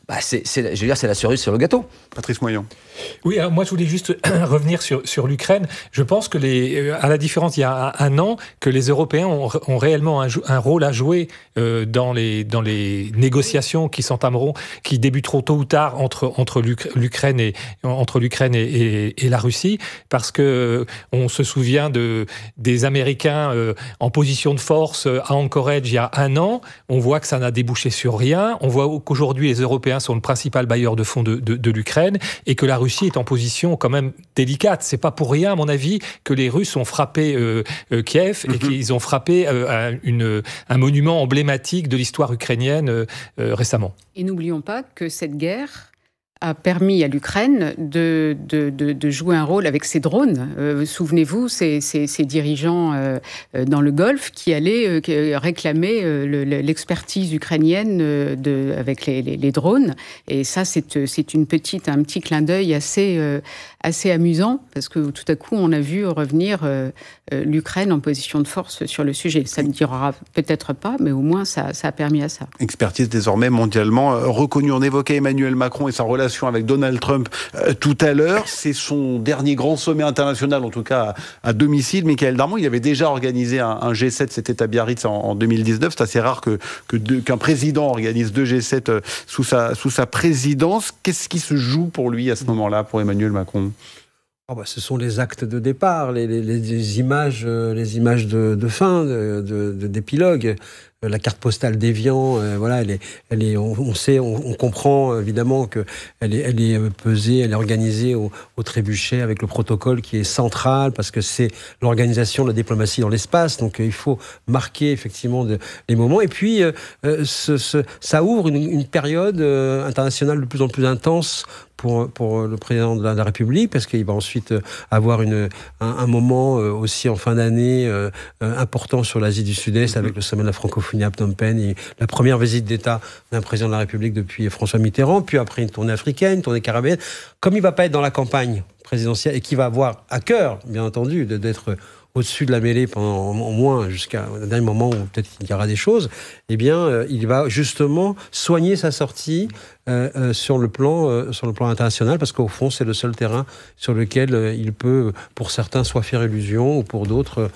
je veux dire, c'est la cerise sur le gâteau. Patrice Moyon. Oui, alors moi je voulais juste revenir sur l'Ukraine. Je pense que à la différence il y a un an, que les Européens ont réellement un rôle à jouer dans les négociations qui s'entameront, qui débuteront tôt ou tard entre l'Ukraine et la Russie, parce que on se souvient des Américains en position de force à Anchorage il y a un an. On voit que ça n'a débouché sur rien. On voit qu'aujourd'hui les Européens sont le principal bailleur de fonds de l'Ukraine et que la Russie est en position quand même délicate. C'est pas pour rien, à mon avis, que les Russes ont frappé Kiev et qu'ils ont frappé un monument emblématique de l'histoire ukrainienne récemment. Et n'oublions pas que cette guerre a permis à l'Ukraine de jouer un rôle avec ses drones. Souvenez-vous, ces dirigeants dans le Golfe qui allaient réclamer l'expertise ukrainienne avec les drones. Et ça, c'est un petit clin d'œil assez amusant, parce que tout à coup, on a vu revenir l'Ukraine en position de force sur le sujet. Ça ne durera peut-être pas, mais au moins, ça a permis à ça. Expertise désormais mondialement reconnue. On évoquait Emmanuel Macron et sa relation avec Donald Trump tout à l'heure. C'est son dernier grand sommet international, en tout cas à domicile. Michaël Darmon, il avait déjà organisé un G7, c'était à Biarritz en 2019. C'est assez rare qu'un président organise 2 G7 sous sa présidence. Qu'est-ce qui se joue pour lui à ce moment-là, pour Emmanuel Macron ? Ce sont les actes de départ, les images de fin, d'épilogue. La carte postale d'Évian, on comprend évidemment que elle est pesée, elle est organisée au trébuchet avec le protocole qui est central parce que c'est l'organisation de la diplomatie dans l'espace. Donc il faut marquer effectivement les moments. Et puis ça ouvre une période internationale de plus en plus intense pour le président de la République, parce qu'il va ensuite avoir un moment aussi en fin d'année important sur l'Asie du Sud-Est avec le sommet de la francophonie à Phnom Penh, et la première visite d'État d'un président de la République depuis François Mitterrand, puis après une tournée africaine, une tournée caribéenne. Comme il ne va pas être dans la campagne présidentielle et qu'il va avoir à cœur, bien entendu, d'être au-dessus de la mêlée pendant au moins jusqu'à un dernier moment où peut-être il y aura des choses, eh bien, il va justement soigner sa sortie sur le plan international, parce qu'au fond, c'est le seul terrain sur lequel il peut, pour certains, soit faire illusion, ou pour d'autres,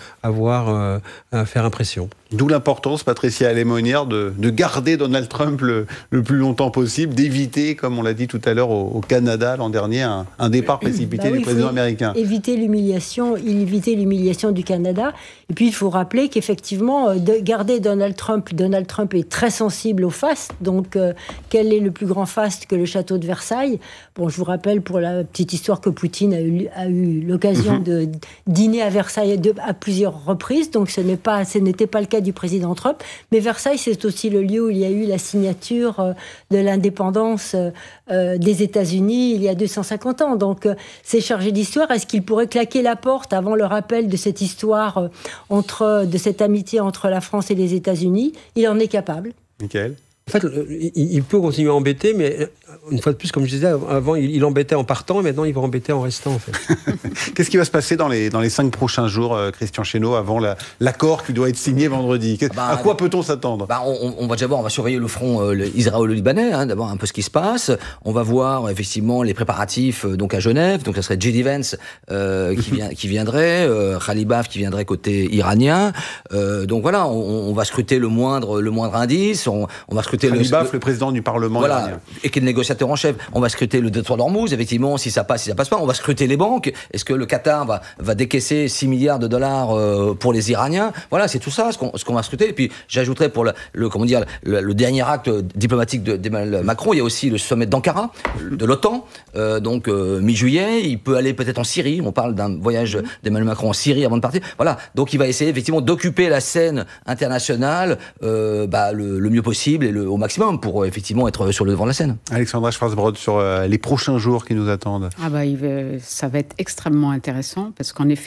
faire impression. D'où l'importance, Patricia Alémonière, de garder Donald Trump le plus longtemps possible, d'éviter, comme on l'a dit tout à l'heure au Canada l'an dernier, un départ précipité du président américain. Éviter l'humiliation du Canada. Et puis, il faut rappeler qu'effectivement, garder Donald Trump est très sensible au faste. Donc, quel est le plus grand faste que le château de Versailles ? Bon, je vous rappelle pour la petite histoire que Poutine a eu l'occasion de dîner à Versailles à plusieurs reprises. Donc, ce n'était pas le cas du président Trump. Mais Versailles, c'est aussi le lieu où il y a eu la signature de l'indépendance des États-Unis il y a 250 ans. Donc, c'est chargé d'histoire. Est-ce qu'il pourrait claquer la porte avant le rappel de cette histoire, de cette amitié entre la France et les États-Unis ? Il en est capable. Michaël ? En fait, il peut continuer à embêter, mais une fois de plus, comme je disais, avant, il embêtait en partant, et maintenant, il va embêter en restant, en fait. Qu'est-ce qui va se passer dans les 5 prochains jours, Christian Chesneau, avant l'accord qui doit être signé vendredi ? À quoi peut-on s'attendre ? On va déjà voir, on va surveiller le front israélo-libanais, d'abord un peu ce qui se passe. On va voir effectivement les préparatifs donc à Genève. Donc ça serait J.D. Vance qui viendrait, Khalibaf qui viendrait côté iranien. Donc voilà, on va scruter le moindre indice. On va scruter le président du Parlement iranien. Et qui est le négociateur en chef. On va scruter le détroit d'Ormuz, effectivement, si ça passe, si ça passe pas. On va scruter les banques. Est-ce que le Qatar va décaisser 6 milliards de dollars pour les Iraniens ? Voilà, c'est tout ça ce qu'on va scruter. Et puis, j'ajouterais pour le dernier acte diplomatique d'Emmanuel Macron, il y a aussi le sommet d'Ankara, de l'OTAN, mi-juillet. Il peut aller peut-être en Syrie. On parle d'un voyage d'Emmanuel Macron en Syrie avant de partir. Voilà. Donc, il va essayer effectivement d'occuper la scène internationale le mieux possible et au maximum pour effectivement être sur le devant de la scène. Alexandra Schwarzbrod, sur les prochains jours qui nous attendent. Ça va être extrêmement intéressant parce qu'en effet,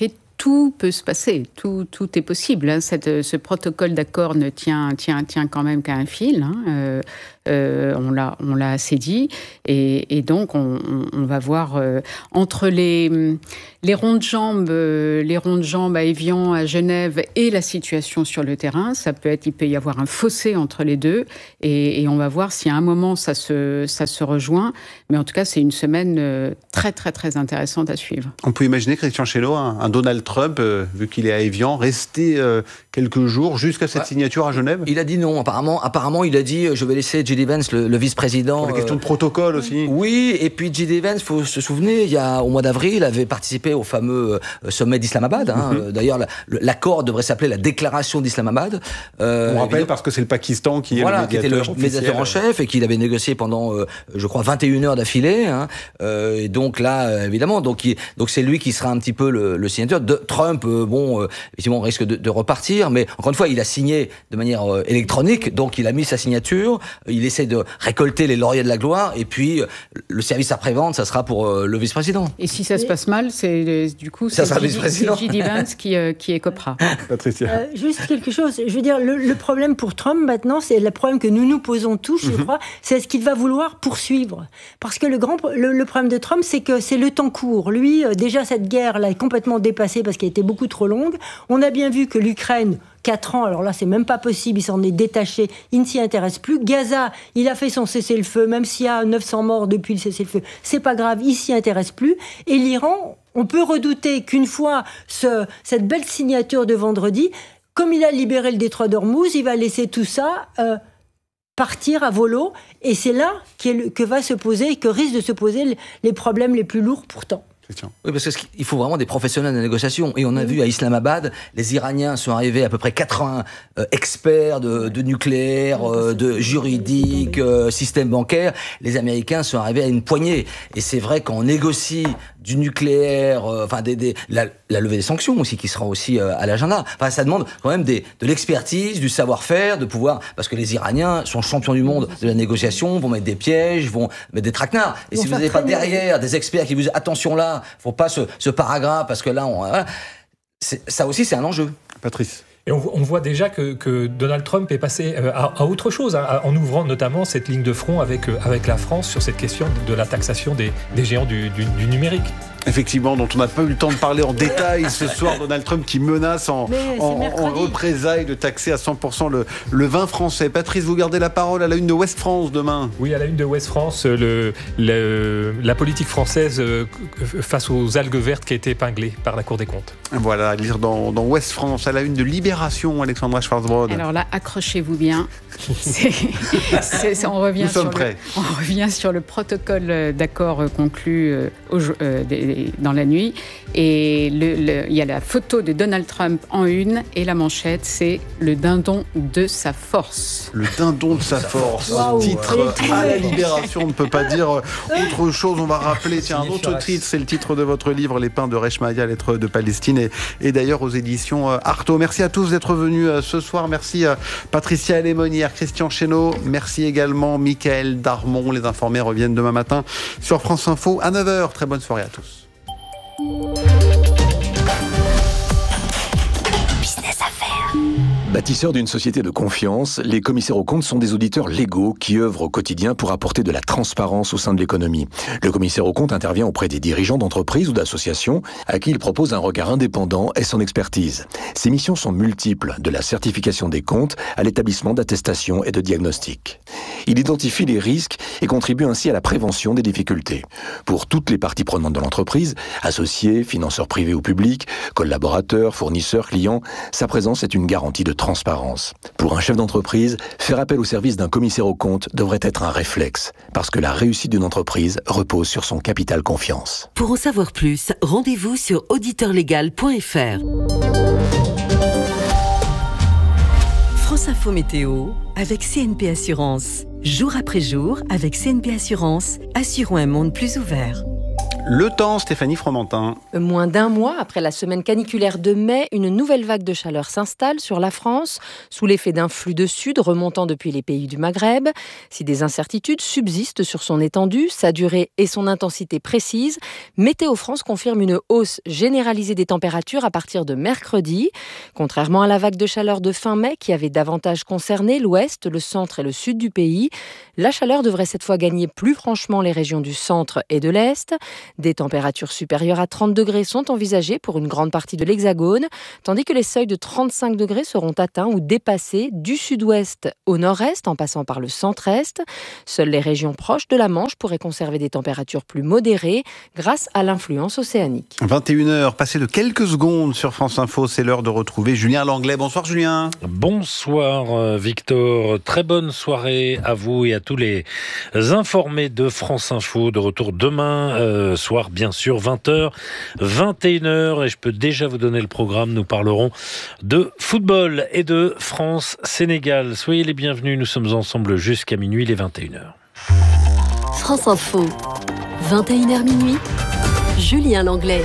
tout peut se passer, tout est possible. Hein. Ce protocole d'accord ne tient quand même qu'à un fil. Hein. On l'a assez dit, et donc on va voir entre les ronds de jambes à Évian, à Genève, et la situation sur le terrain. Il peut y avoir un fossé entre les deux, et on va voir si à un moment ça se rejoint. Mais en tout cas, c'est une semaine très très très intéressante à suivre. On peut imaginer, Christian Chesneau, un Donald Trump, vu qu'il est à Évian, rester quelques jours jusqu'à cette signature à Genève. Il a dit non. Apparemment, il a dit je vais laisser J.D. Vance, le vice-président. Pour la question de protocole aussi. Oui, et puis J.D. Vance, faut se souvenir, au mois d'avril, il avait participé au fameux sommet d'Islamabad. Hein. D'ailleurs, l'accord devrait s'appeler la déclaration d'Islamabad. On rappelle parce que c'est le Pakistan qui est qui était le médiateur en chef et qu'il avait négocié pendant, je crois, 21 heures d'affilée. Hein. Et donc là, évidemment, donc c'est lui qui sera un petit peu le signateur. Trump, effectivement, risque de repartir, mais encore une fois, il a signé de manière électronique, donc il a mis sa signature. Il essaie de récolter les lauriers de la gloire, et puis le service après-vente, ça sera pour le vice-président. Et si ça se passe mal, c'est J.D. Vance qui écopera. Patricia. Juste quelque chose, je veux dire, le problème pour Trump maintenant, c'est le problème que nous posons tous, je crois, c'est ce qu'il va vouloir poursuivre. Parce que le problème de Trump, c'est que c'est le temps court. Lui, déjà, cette guerre l'a complètement dépassé parce qu'elle était beaucoup trop longue. On a bien vu que l'Ukraine, 4 ans, alors là, c'est même pas possible, il s'en est détaché, il ne s'y intéresse plus. Gaza, il a fait son cessez-le-feu, même s'il y a 900 morts depuis le cessez-le-feu, c'est pas grave, il s'y intéresse plus. Et l'Iran, on peut redouter qu'une fois cette belle signature de vendredi, comme il a libéré le détroit d'Ormuz, il va laisser tout ça partir à volo, et c'est là que risquent de se poser les problèmes les plus lourds pourtant. Oui, parce qu'il faut vraiment des professionnels de négociation. Et on a vu à Islamabad, les Iraniens sont arrivés à peu près 80 experts de nucléaire, de juridique, système bancaire. Les Américains sont arrivés à une poignée. Et c'est vrai qu'on négocie du nucléaire, la levée des sanctions aussi, qui sera aussi à l'agenda. Enfin, ça demande quand même de l'expertise, du savoir-faire, de pouvoir, parce que les Iraniens sont champions du monde de la négociation, vont mettre des pièges, vont mettre des traquenards. Et si vous n'avez pas derrière des experts qui vous disent attention là, faut pas ce paragraphe, parce que là, ça aussi, c'est un enjeu. Patrice. Et on voit déjà que Donald Trump est passé à autre chose, hein, en ouvrant notamment cette ligne de front avec la France sur cette question de la taxation des géants du numérique. Effectivement, dont on n'a pas eu le temps de parler en détail ce soir. Donald Trump qui menace en représailles de taxer à 100% le vin français. Patrice, vous gardez la parole à la une de Ouest France demain. Oui, à la une de Ouest France, la politique française face aux algues vertes qui a été épinglée par la Cour des comptes. Voilà, à lire dans Ouest France, à la une de Libération, Alexandra Schwarzbrod. Alors là, accrochez-vous bien. On revient sur le protocole d'accord conclu dans la nuit. Et il y a la photo de Donald Trump en une, et la manchette, c'est le dindon de sa force. Le dindon de sa force. Wow. Titre à la Libération, on ne peut pas dire autre chose. On va rappeler, tiens, un autre titre, c'est le titre de votre livre, Les Pins de Reshmaïa, lettres de Palestine, et d'ailleurs aux éditions Artaud. Merci à tous d'être venus ce soir. Merci Patricia Lémonière, Christian Chesneau. Merci également Mickaël Darmon. Les informés reviennent demain matin sur France Info à 9h. Très bonne soirée à tous. Bâtisseurs d'une société de confiance, les commissaires aux comptes sont des auditeurs légaux qui œuvrent au quotidien pour apporter de la transparence au sein de l'économie. Le commissaire aux comptes intervient auprès des dirigeants d'entreprises ou d'associations à qui il propose un regard indépendant et son expertise. Ses missions sont multiples, de la certification des comptes à l'établissement d'attestations et de diagnostics. Il identifie les risques et contribue ainsi à la prévention des difficultés. Pour toutes les parties prenantes de l'entreprise, associés, financeurs privés ou publics, collaborateurs, fournisseurs, clients, sa présence est une garantie de transparence. Pour un chef d'entreprise, faire appel au service d'un commissaire aux comptes devrait être un réflexe, parce que la réussite d'une entreprise repose sur son capital confiance. Pour en savoir plus, rendez-vous sur auditeurlegal.fr. France Info Météo avec CNP Assurance. Jour après jour, avec CNP Assurance, assurons un monde plus ouvert. Le temps, Stéphanie Fromentin. Moins d'un mois après la semaine caniculaire de mai, une nouvelle vague de chaleur s'installe sur la France, sous l'effet d'un flux de sud remontant depuis les pays du Maghreb. Si des incertitudes subsistent sur son étendue, sa durée et son intensité précise, Météo France confirme une hausse généralisée des températures à partir de mercredi. Contrairement à la vague de chaleur de fin mai qui avait davantage concerné l'ouest, le centre et le sud du pays, la chaleur devrait cette fois gagner plus franchement les régions du centre et de l'est. Des températures supérieures à 30 degrés sont envisagées pour une grande partie de l'Hexagone, tandis que les seuils de 35 degrés seront atteints ou dépassés du sud-ouest au nord-est en passant par le centre-est. Seules les régions proches de la Manche pourraient conserver des températures plus modérées grâce à l'influence océanique. 21h, passé de quelques secondes sur France Info, c'est l'heure de retrouver Julien Langlais. Bonsoir Julien. Bonsoir Victor, très bonne soirée à vous et à tous les informés de France Info. De retour demain soir, bien sûr, 20h, 21h, et je peux déjà vous donner le programme. Nous parlerons de football et de France-Sénégal. Soyez les bienvenus, nous sommes ensemble jusqu'à minuit, les 21h. France Info, 21h minuit, Julien Langlais.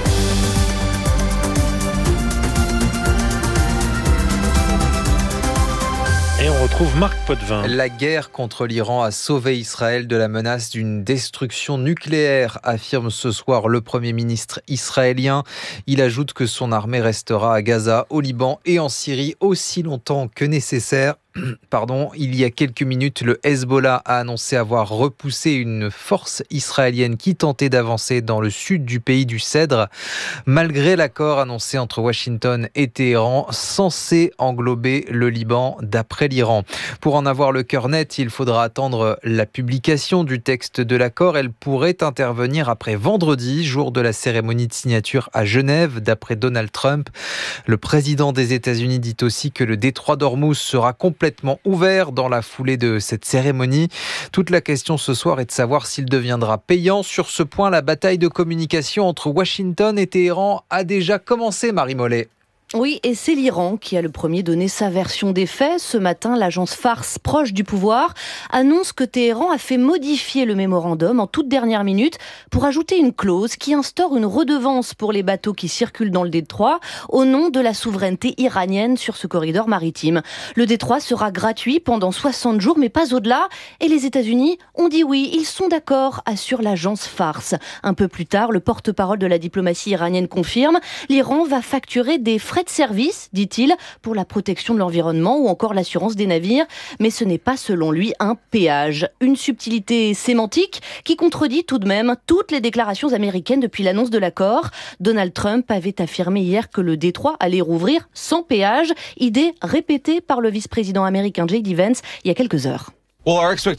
Et on retrouve Marc Potvin. La guerre contre l'Iran a sauvé Israël de la menace d'une destruction nucléaire, affirme ce soir le Premier ministre israélien. Il ajoute que son armée restera à Gaza, au Liban et en Syrie aussi longtemps que nécessaire. Il y a quelques minutes, le Hezbollah a annoncé avoir repoussé une force israélienne qui tentait d'avancer dans le sud du pays du Cèdre, malgré l'accord annoncé entre Washington et Téhéran, censé englober le Liban d'après l'Iran. Pour en avoir le cœur net, il faudra attendre la publication du texte de l'accord. Elle pourrait intervenir après vendredi, jour de la cérémonie de signature à Genève, d'après Donald Trump. Le président des États-Unis dit aussi que le détroit d'Ormuz sera complètement ouvert dans la foulée de cette cérémonie. Toute la question ce soir est de savoir s'il deviendra payant. Sur ce point, la bataille de communication entre Washington et Téhéran a déjà commencé, Marie Mollet. Oui, et c'est l'Iran qui a le premier donné sa version des faits. Ce matin, l'agence Fars, proche du pouvoir, annonce que Téhéran a fait modifier le mémorandum en toute dernière minute pour ajouter une clause qui instaure une redevance pour les bateaux qui circulent dans le détroit au nom de la souveraineté iranienne sur ce corridor maritime. Le détroit sera gratuit pendant 60 jours, mais pas au-delà. Et les États-Unis ont dit oui, ils sont d'accord, assure l'agence Fars. Un peu plus tard, le porte-parole de la diplomatie iranienne confirme, l'Iran va facturer des frais de service, dit-il, pour la protection de l'environnement ou encore l'assurance des navires, mais ce n'est pas selon lui un péage. Une subtilité sémantique qui contredit tout de même toutes les déclarations américaines depuis l'annonce de l'accord. Donald Trump avait affirmé hier que le détroit allait rouvrir sans péage, idée répétée par le vice-président américain J.D. Vance il y a quelques heures. Nous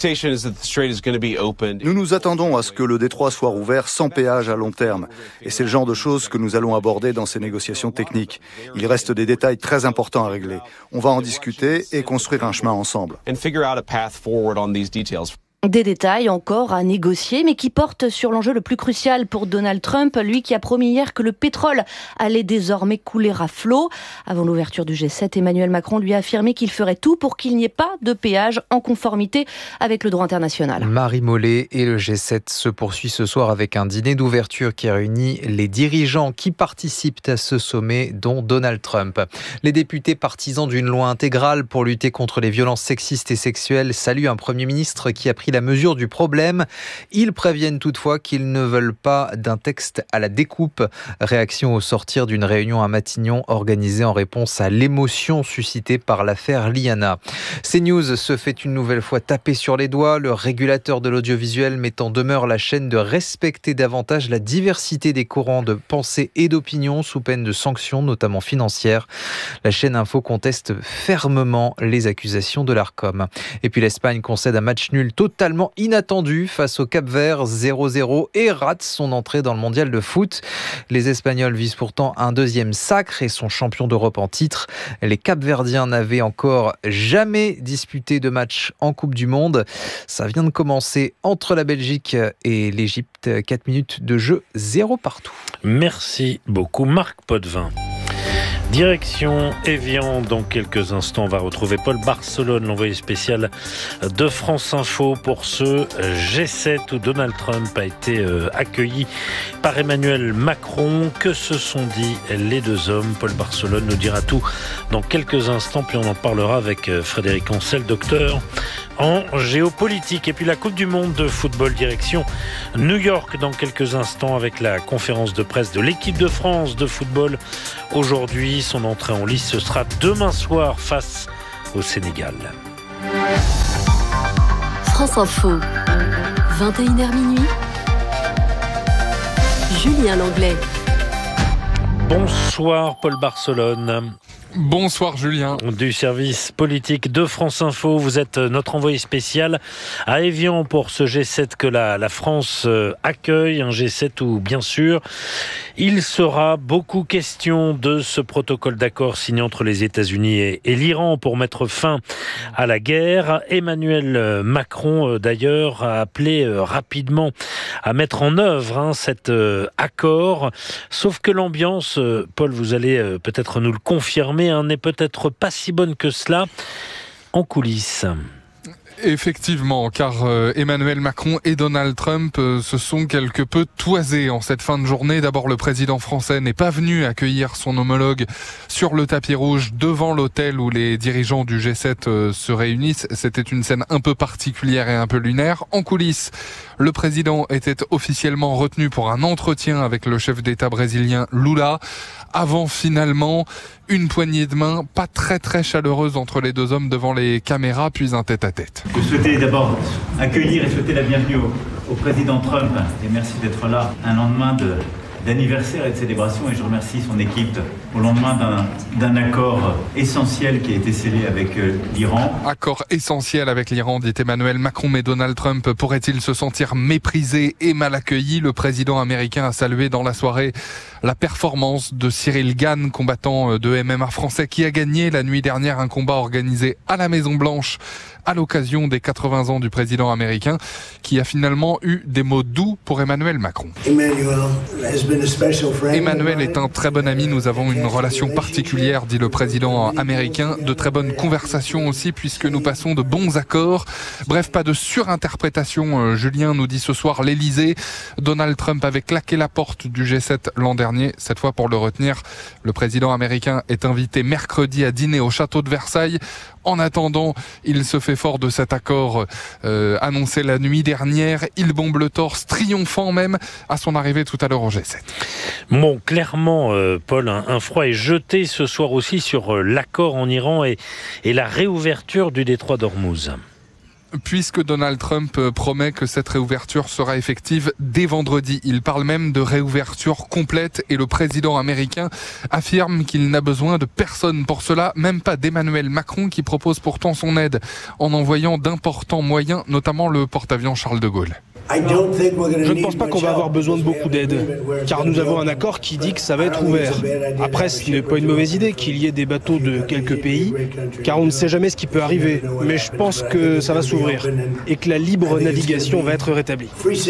nous attendons à ce que le détroit soit rouvert sans péage à long terme. Et c'est le genre de choses que nous allons aborder dans ces négociations techniques. Il reste des détails très importants à régler. On va en discuter et construire un chemin ensemble. Des détails encore à négocier, mais qui portent sur l'enjeu le plus crucial pour Donald Trump, lui qui a promis hier que le pétrole allait désormais couler à flot. Avant l'ouverture du G7, Emmanuel Macron lui a affirmé qu'il ferait tout pour qu'il n'y ait pas de péage en conformité avec le droit international. Marie Mollet, et le G7 se poursuit ce soir avec un dîner d'ouverture qui réunit les dirigeants qui participent à ce sommet, dont Donald Trump. Les députés partisans d'une loi intégrale pour lutter contre les violences sexistes et sexuelles saluent un Premier ministre qui a pris la mesure du problème. Ils préviennent toutefois qu'ils ne veulent pas d'un texte à la découpe. Réaction au sortir d'une réunion à Matignon organisée en réponse à l'émotion suscitée par l'affaire Liana. CNews se fait une nouvelle fois taper sur les doigts. Le régulateur de l'audiovisuel met en demeure la chaîne de respecter davantage la diversité des courants de pensée et d'opinion sous peine de sanctions, notamment financières. La chaîne Info conteste fermement les accusations de l'Arcom. Et puis l'Espagne concède un match nul totalement inattendu face au Cap-Vert 0-0 et rate son entrée dans le mondial de foot. Les Espagnols visent pourtant un deuxième sacre et sont champions d'Europe en titre. Les Cap-Verdiens n'avaient encore jamais disputé de match en Coupe du Monde. Ça vient de commencer entre la Belgique et l'Égypte. 4 minutes de jeu, 0 partout. Merci beaucoup Marc Potvin. Direction Évian, dans quelques instants, on va retrouver Paul Barcelone, l'envoyé spécial de France Info pour ce G7 où Donald Trump a été accueilli par Emmanuel Macron. Que se sont dit les deux hommes? Paul Barcelone nous dira tout dans quelques instants, puis on en parlera avec Frédéric Ancel, docteur en géopolitique. Et puis la Coupe du Monde de football, direction New York dans quelques instants avec la conférence de presse de l'équipe de France de football. Aujourd'hui, son entrée en lice, ce sera demain soir face au Sénégal. France Info, 21h minuit. Julien Langlais. Bonsoir Paul Barcelone. Bonsoir Julien. Du service politique de France Info. Vous êtes notre envoyé spécial à Évian pour ce G7 que la France accueille. Un G7 où, bien sûr, il sera beaucoup question de ce protocole d'accord signé entre les États-Unis et l'Iran pour mettre fin à la guerre. Emmanuel Macron, d'ailleurs, a appelé rapidement à mettre en œuvre cet accord. Sauf que l'ambiance, Paul, vous allez peut-être nous le confirmer, n'est peut-être pas si bonne que cela en coulisses. Effectivement, car Emmanuel Macron et Donald Trump se sont quelque peu toisés en cette fin de journée. D'abord, le président français n'est pas venu accueillir son homologue sur le tapis rouge devant l'hôtel où les dirigeants du G7 se réunissent. C'était une scène un peu particulière et un peu lunaire. En coulisses, le président était officiellement retenu pour un entretien avec le chef d'État brésilien Lula, avant finalement une poignée de main pas très chaleureuse entre les deux hommes devant les caméras, puis un tête-à-tête. Je souhaitais d'abord accueillir et souhaiter la bienvenue au président Trump, et merci d'être là un lendemain d'anniversaire et de célébration, et je remercie son équipe au lendemain d'un accord essentiel qui a été scellé avec l'Iran. Accord essentiel avec l'Iran, dit Emmanuel Macron, mais Donald Trump pourrait-il se sentir méprisé et mal accueilli? Le président américain a salué dans la soirée la performance de Cyril Gane, combattant de MMA français qui a gagné la nuit dernière un combat organisé à la Maison-Blanche à l'occasion des 80 ans du président américain, qui a finalement eu des mots doux pour Emmanuel Macron. Emmanuel est un très bon ami, nous avons une relation particulière, dit le président américain, de très bonnes conversations aussi, puisque nous passons de bons accords. Bref, pas de surinterprétation, Julien, nous dit ce soir l'Elysée. Donald Trump avait claqué la porte du G7 l'an dernier, cette fois pour le retenir. Le président américain est invité mercredi à dîner au château de Versailles. En attendant, il se fait fort de cet accord annoncé la nuit dernière. Il bombe le torse, triomphant même à son arrivée tout à l'heure au G7. Bon, clairement, Paul, un froid est jeté ce soir aussi sur l'accord en Iran et la réouverture du détroit d'Ormuz. Puisque Donald Trump promet que cette réouverture sera effective dès vendredi. Il parle même de réouverture complète et le président américain affirme qu'il n'a besoin de personne pour cela, même pas d'Emmanuel Macron qui propose pourtant son aide en envoyant d'importants moyens, notamment le porte-avions Charles de Gaulle. Je ne pense pas qu'on va avoir besoin de beaucoup d'aide, car nous avons un accord qui dit que ça va être ouvert. Après, ce n'est pas une mauvaise idée qu'il y ait des bateaux de quelques pays, car on ne sait jamais ce qui peut arriver. Mais je pense que ça va s'ouvrir et que la libre navigation va être rétablie.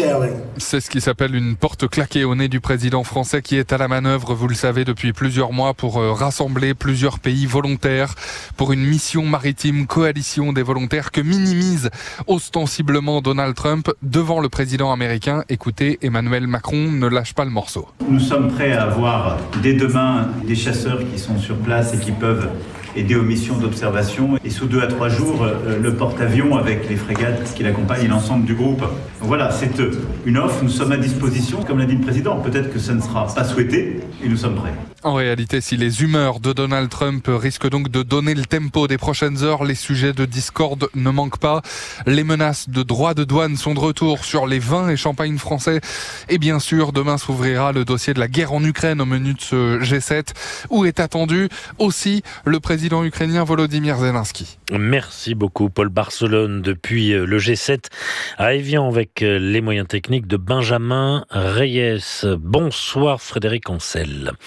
C'est ce qui s'appelle une porte claquée au nez du président français qui est à la manœuvre, vous le savez, depuis plusieurs mois pour rassembler plusieurs pays volontaires pour une mission maritime, coalition des volontaires que minimise ostensiblement Donald Trump devant le président américain. Écoutez, Emmanuel Macron ne lâche pas le morceau. Nous sommes prêts à avoir dès demain des chasseurs qui sont sur place et qui peuvent aider aux missions d'observation. Et sous 2 à 3 jours, le porte-avions avec les frégates qui l'accompagnent et l'ensemble du groupe. Donc voilà, c'est une offre, nous sommes à disposition. Comme l'a dit le président, peut-être que ça ne sera pas souhaité et nous sommes prêts. En réalité, si les humeurs de Donald Trump risquent donc de donner le tempo des prochaines heures, les sujets de discorde ne manquent pas. Les menaces de droits de douane sont de retour sur les vins et champagnes français. Et bien sûr, demain s'ouvrira le dossier de la guerre en Ukraine au menu de ce G7, où est attendu aussi le président ukrainien Volodymyr Zelensky. Merci beaucoup Paul Barcelone depuis le G7 à Évian avec les moyens techniques de Benjamin Reyes. Bonsoir Frédéric Ancel. Bonsoir.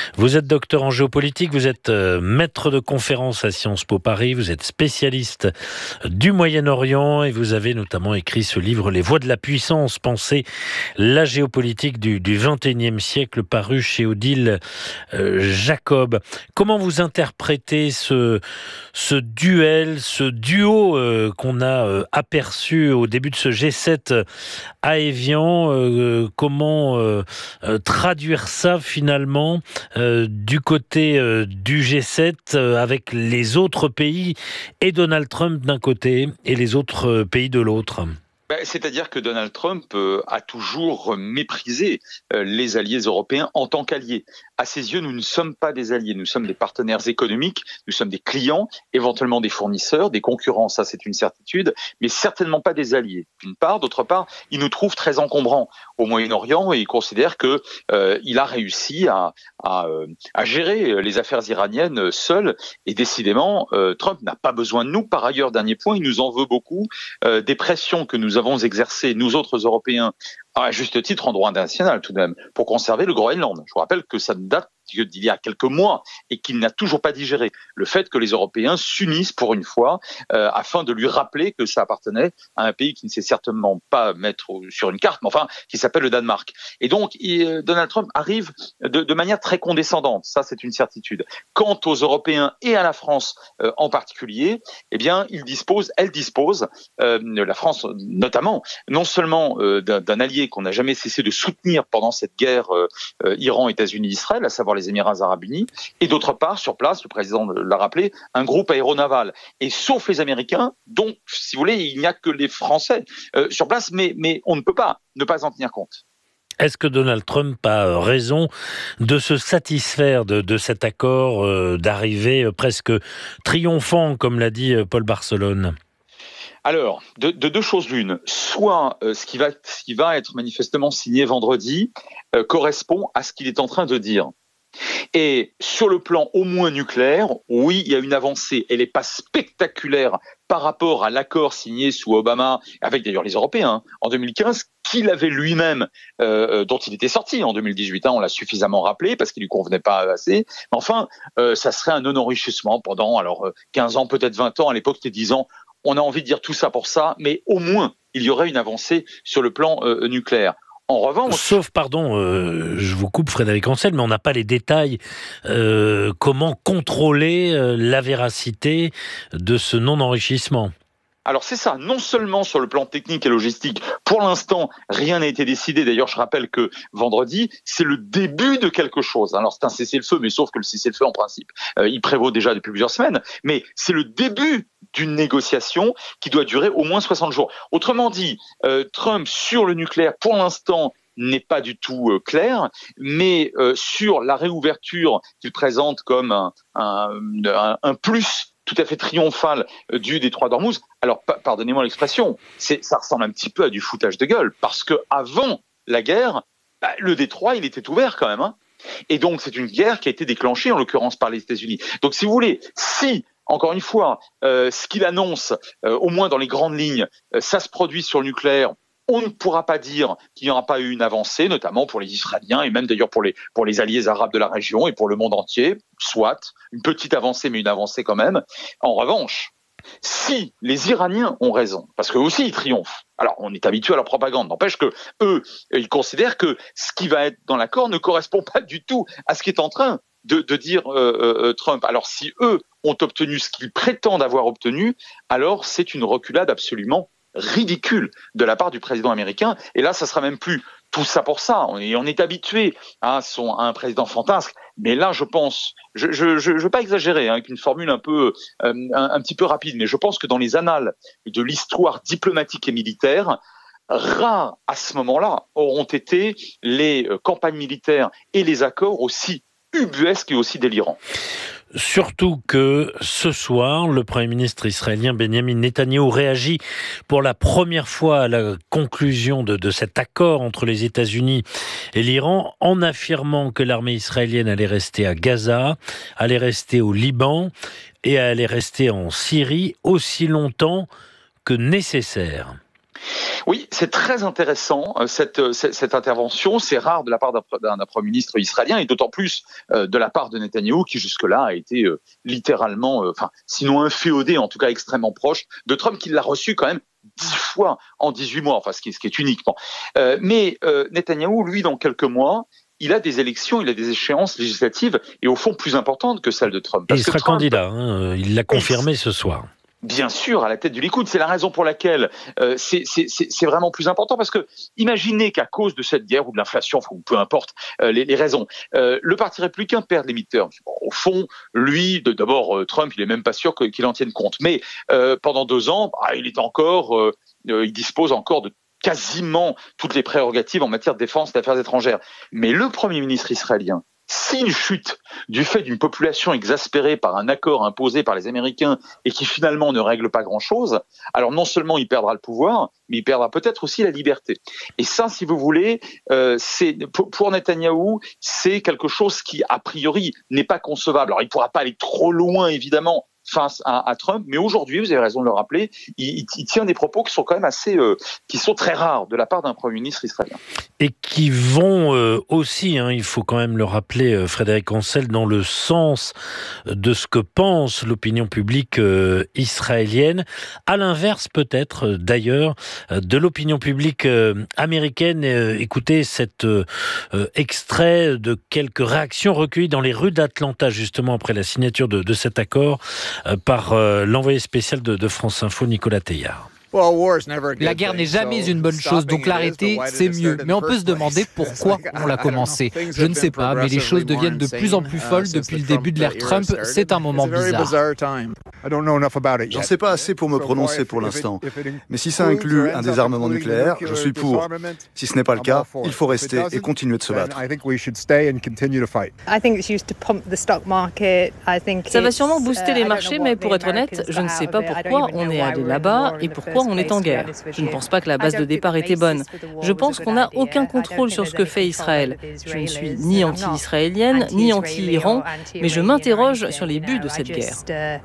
Vous êtes docteur en géopolitique, vous êtes maître de conférence à Sciences Po Paris, vous êtes spécialiste du Moyen-Orient et vous avez notamment écrit ce livre « Les voies de la puissance, penser la géopolitique du XXIe siècle » paru chez Odile Jacob. Comment vous interprétez ce duel, ce duo qu'on a aperçu au début de ce G7 à Évian? Comment traduire ça finalement du côté du G7 avec les autres pays et Donald Trump d'un côté et les autres pays de l'autre? C'est-à-dire que Donald Trump a toujours méprisé les alliés européens en tant qu'alliés. À ses yeux, nous ne sommes pas des alliés, nous sommes des partenaires économiques, nous sommes des clients, éventuellement des fournisseurs, des concurrents, ça c'est une certitude, mais certainement pas des alliés. D'une part, d'autre part, il nous trouve très encombrants au Moyen-Orient et il considère que il a réussi à gérer les affaires iraniennes seul. Et décidément, Trump n'a pas besoin de nous. Par ailleurs, dernier point, il nous en veut beaucoup des pressions que nous avons exercées, nous autres Européens, à juste titre en droit international tout de même, pour conserver le Groenland. Je vous rappelle que ça date d'il y a quelques mois et qu'il n'a toujours pas digéré le fait que les Européens s'unissent pour une fois afin de lui rappeler que ça appartenait à un pays qui ne sait certainement pas mettre sur une carte, mais enfin qui s'appelle le Danemark. Et donc Donald Trump arrive de manière très condescendante, ça c'est une certitude. Quant aux Européens et à la France en particulier, eh bien elle dispose, la France notamment, non seulement d'un allié qu'on n'a jamais cessé de soutenir pendant cette guerre Iran-États-Unis-Israël, à savoir les Émirats Arabes Unis, et d'autre part, sur place, le président l'a rappelé, un groupe aéronaval. Et sauf les Américains, dont, si vous voulez, il n'y a que les Français sur place, mais on ne peut pas ne pas en tenir compte. Est-ce que Donald Trump a raison de se satisfaire de cet accord, d'arriver presque triomphant, comme l'a dit Paul Barcelone ? Alors, de deux choses l'une. Soit ce qui va être manifestement signé vendredi correspond à ce qu'il est en train de dire. Et sur le plan au moins nucléaire, oui, il y a une avancée. Elle n'est pas spectaculaire par rapport à l'accord signé sous Obama, avec d'ailleurs les Européens, en 2015, qu'il avait lui-même, dont il était sorti en 2018. On l'a suffisamment rappelé parce qu'il lui convenait pas assez. Mais enfin, ça serait un non-enrichissement pendant 15 ans, peut-être 20 ans. À l'époque, c'était 10 ans. On a envie de dire tout ça pour ça, mais au moins, il y aurait une avancée sur le plan nucléaire. En revanche... Sauf, pardon, je vous coupe Frédéric Ancel, mais on n'a pas les détails. Comment contrôler la véracité de ce non-enrichissement ? Alors c'est ça, non seulement sur le plan technique et logistique, pour l'instant rien n'a été décidé, d'ailleurs je rappelle que vendredi c'est le début de quelque chose, alors c'est un cessez-le-feu, mais sauf que le cessez-le-feu en principe il prévaut déjà depuis plusieurs semaines, mais c'est le début d'une négociation qui doit durer au moins 60 jours. Autrement dit, Trump sur le nucléaire pour l'instant n'est pas du tout clair, mais sur la réouverture qu'il présente comme un plus tout à fait triomphal du détroit d'Ormuz. Alors, pardonnez-moi l'expression, ça ressemble un petit peu à du foutage de gueule, parce que avant la guerre, le détroit, il était ouvert quand même, hein. Et donc, c'est une guerre qui a été déclenchée, en l'occurrence, par les États-Unis. Donc, si vous voulez, encore une fois, ce qu'il annonce, au moins dans les grandes lignes, ça se produit sur le nucléaire, on ne pourra pas dire qu'il n'y aura pas eu une avancée, notamment pour les Israéliens et même d'ailleurs pour les alliés arabes de la région et pour le monde entier, soit une petite avancée, mais une avancée quand même. En revanche, si les Iraniens ont raison, parce qu'eux aussi ils triomphent, alors on est habitué à leur propagande, n'empêche que eux, ils considèrent que ce qui va être dans l'accord ne correspond pas du tout à ce qui est en train de dire Trump. Alors si eux ont obtenu ce qu'ils prétendent avoir obtenu, alors c'est une reculade absolument ridicule de la part du président américain. Et là, ça sera même plus tout ça pour ça. On est habitué à un président fantasque. Mais là, je pense, je veux pas exagérer, avec une formule un petit peu rapide, mais je pense que dans les annales de l'histoire diplomatique et militaire, rares à ce moment-là auront été les campagnes militaires et les accords aussi ubuesques et aussi délirants. Surtout que ce soir, le Premier ministre israélien Benjamin Netanyahou réagit pour la première fois à la conclusion de cet accord entre les États-Unis et l'Iran, en affirmant que l'armée israélienne allait rester à Gaza, allait rester au Liban et allait rester en Syrie aussi longtemps que nécessaire. Oui, c'est très intéressant cette intervention. C'est rare de la part d'un Premier ministre israélien et d'autant plus de la part de Netanyahou qui jusque-là a été littéralement, sinon inféodé, en tout cas extrêmement proche de Trump, qui l'a reçu quand même 10 fois en 18 mois, ce qui est unique. Mais Netanyahou, lui, dans quelques mois, il a des élections, il a des échéances législatives et au fond plus importantes que celles de Trump. Et il sera candidat, il l'a confirmé ce soir. Bien sûr, à la tête du Likoud. C'est la raison pour laquelle c'est vraiment plus important, parce que imaginez qu'à cause de cette guerre ou de l'inflation, ou peu importe les raisons, le Parti républicain perd les midterms. Au fond, lui, d'abord, Trump, il est même pas sûr qu'il en tienne compte. Mais pendant 2 ans, il dispose encore de quasiment toutes les prérogatives en matière de défense et d'affaires étrangères. Mais le Premier ministre israélien, si une chute du fait d'une population exaspérée par un accord imposé par les Américains et qui finalement ne règle pas grand-chose, alors non seulement il perdra le pouvoir, mais il perdra peut-être aussi la liberté. Et ça, si vous voulez, pour Netanyahou, c'est quelque chose qui, a priori, n'est pas concevable. Alors il ne pourra pas aller trop loin, évidemment, face à Trump, mais aujourd'hui, vous avez raison de le rappeler, il tient des propos qui sont quand même qui sont très rares de la part d'un Premier ministre israélien. Et qui vont aussi, il faut quand même le rappeler, Frédéric Ancel, dans le sens de ce que pense l'opinion publique israélienne, à l'inverse peut-être d'ailleurs de l'opinion publique américaine. Écoutez cet extrait de quelques réactions recueillies dans les rues d'Atlanta, justement après la signature de cet accord, par l'envoyé spécial de France Info, Nicolas Teillard. La guerre n'est jamais une bonne chose, donc l'arrêter, c'est mieux. Mais on peut se demander pourquoi on l'a commencé. Je ne sais pas, mais les choses deviennent de plus en plus folles depuis le début de l'ère Trump. C'est un moment bizarre. J'en sais pas assez pour me prononcer pour l'instant. Mais si ça inclut un désarmement nucléaire, je suis pour. Si ce n'est pas le cas, il faut rester et continuer de se battre. Ça va sûrement booster les marchés, mais pour être honnête, je ne sais pas pourquoi on est allé là-bas et pourquoi on est en guerre. Je ne pense pas que la base de départ était bonne. Je pense qu'on n'a aucun contrôle sur ce que fait Israël. Je ne suis ni anti-israélienne, ni anti-Iran, mais je m'interroge sur les buts de cette guerre.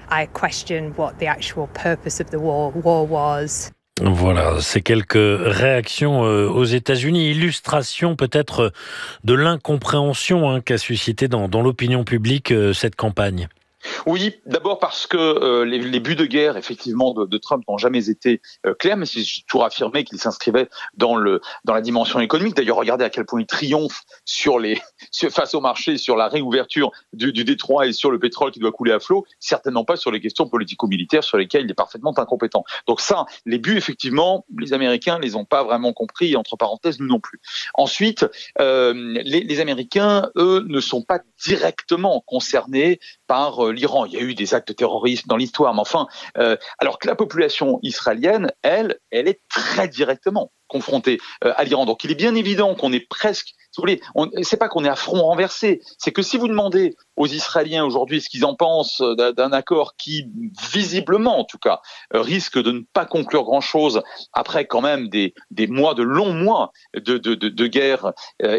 Voilà, c'est quelques réactions aux États-Unis, illustration peut-être de l'incompréhension qu'a suscité dans l'opinion publique cette campagne. Oui, d'abord parce que les buts de guerre, effectivement, de Trump n'ont jamais été clairs, mais c'est toujours affirmé qu'il s'inscrivait dans la dimension économique. D'ailleurs, regardez à quel point il triomphe face au marché, sur la réouverture du détroit et sur le pétrole qui doit couler à flot, certainement pas sur les questions politico-militaires sur lesquelles il est parfaitement incompétent. Donc ça, les buts, effectivement, les Américains les ont pas vraiment compris, et entre parenthèses, nous non plus. Ensuite, les Américains, eux, ne sont pas directement concernés par l'Iran. Il y a eu des actes de terrorisme dans l'histoire, mais enfin, alors que la population israélienne, elle est très directement confrontée à l'Iran. Donc il est bien évident qu'on est presque, si vous voulez, c'est pas qu'on est à front renversé, c'est que si vous demandez aux Israéliens aujourd'hui ce qu'ils en pensent d'un accord qui, visiblement en tout cas, risque de ne pas conclure grand-chose après quand même des mois, de longs mois de guerre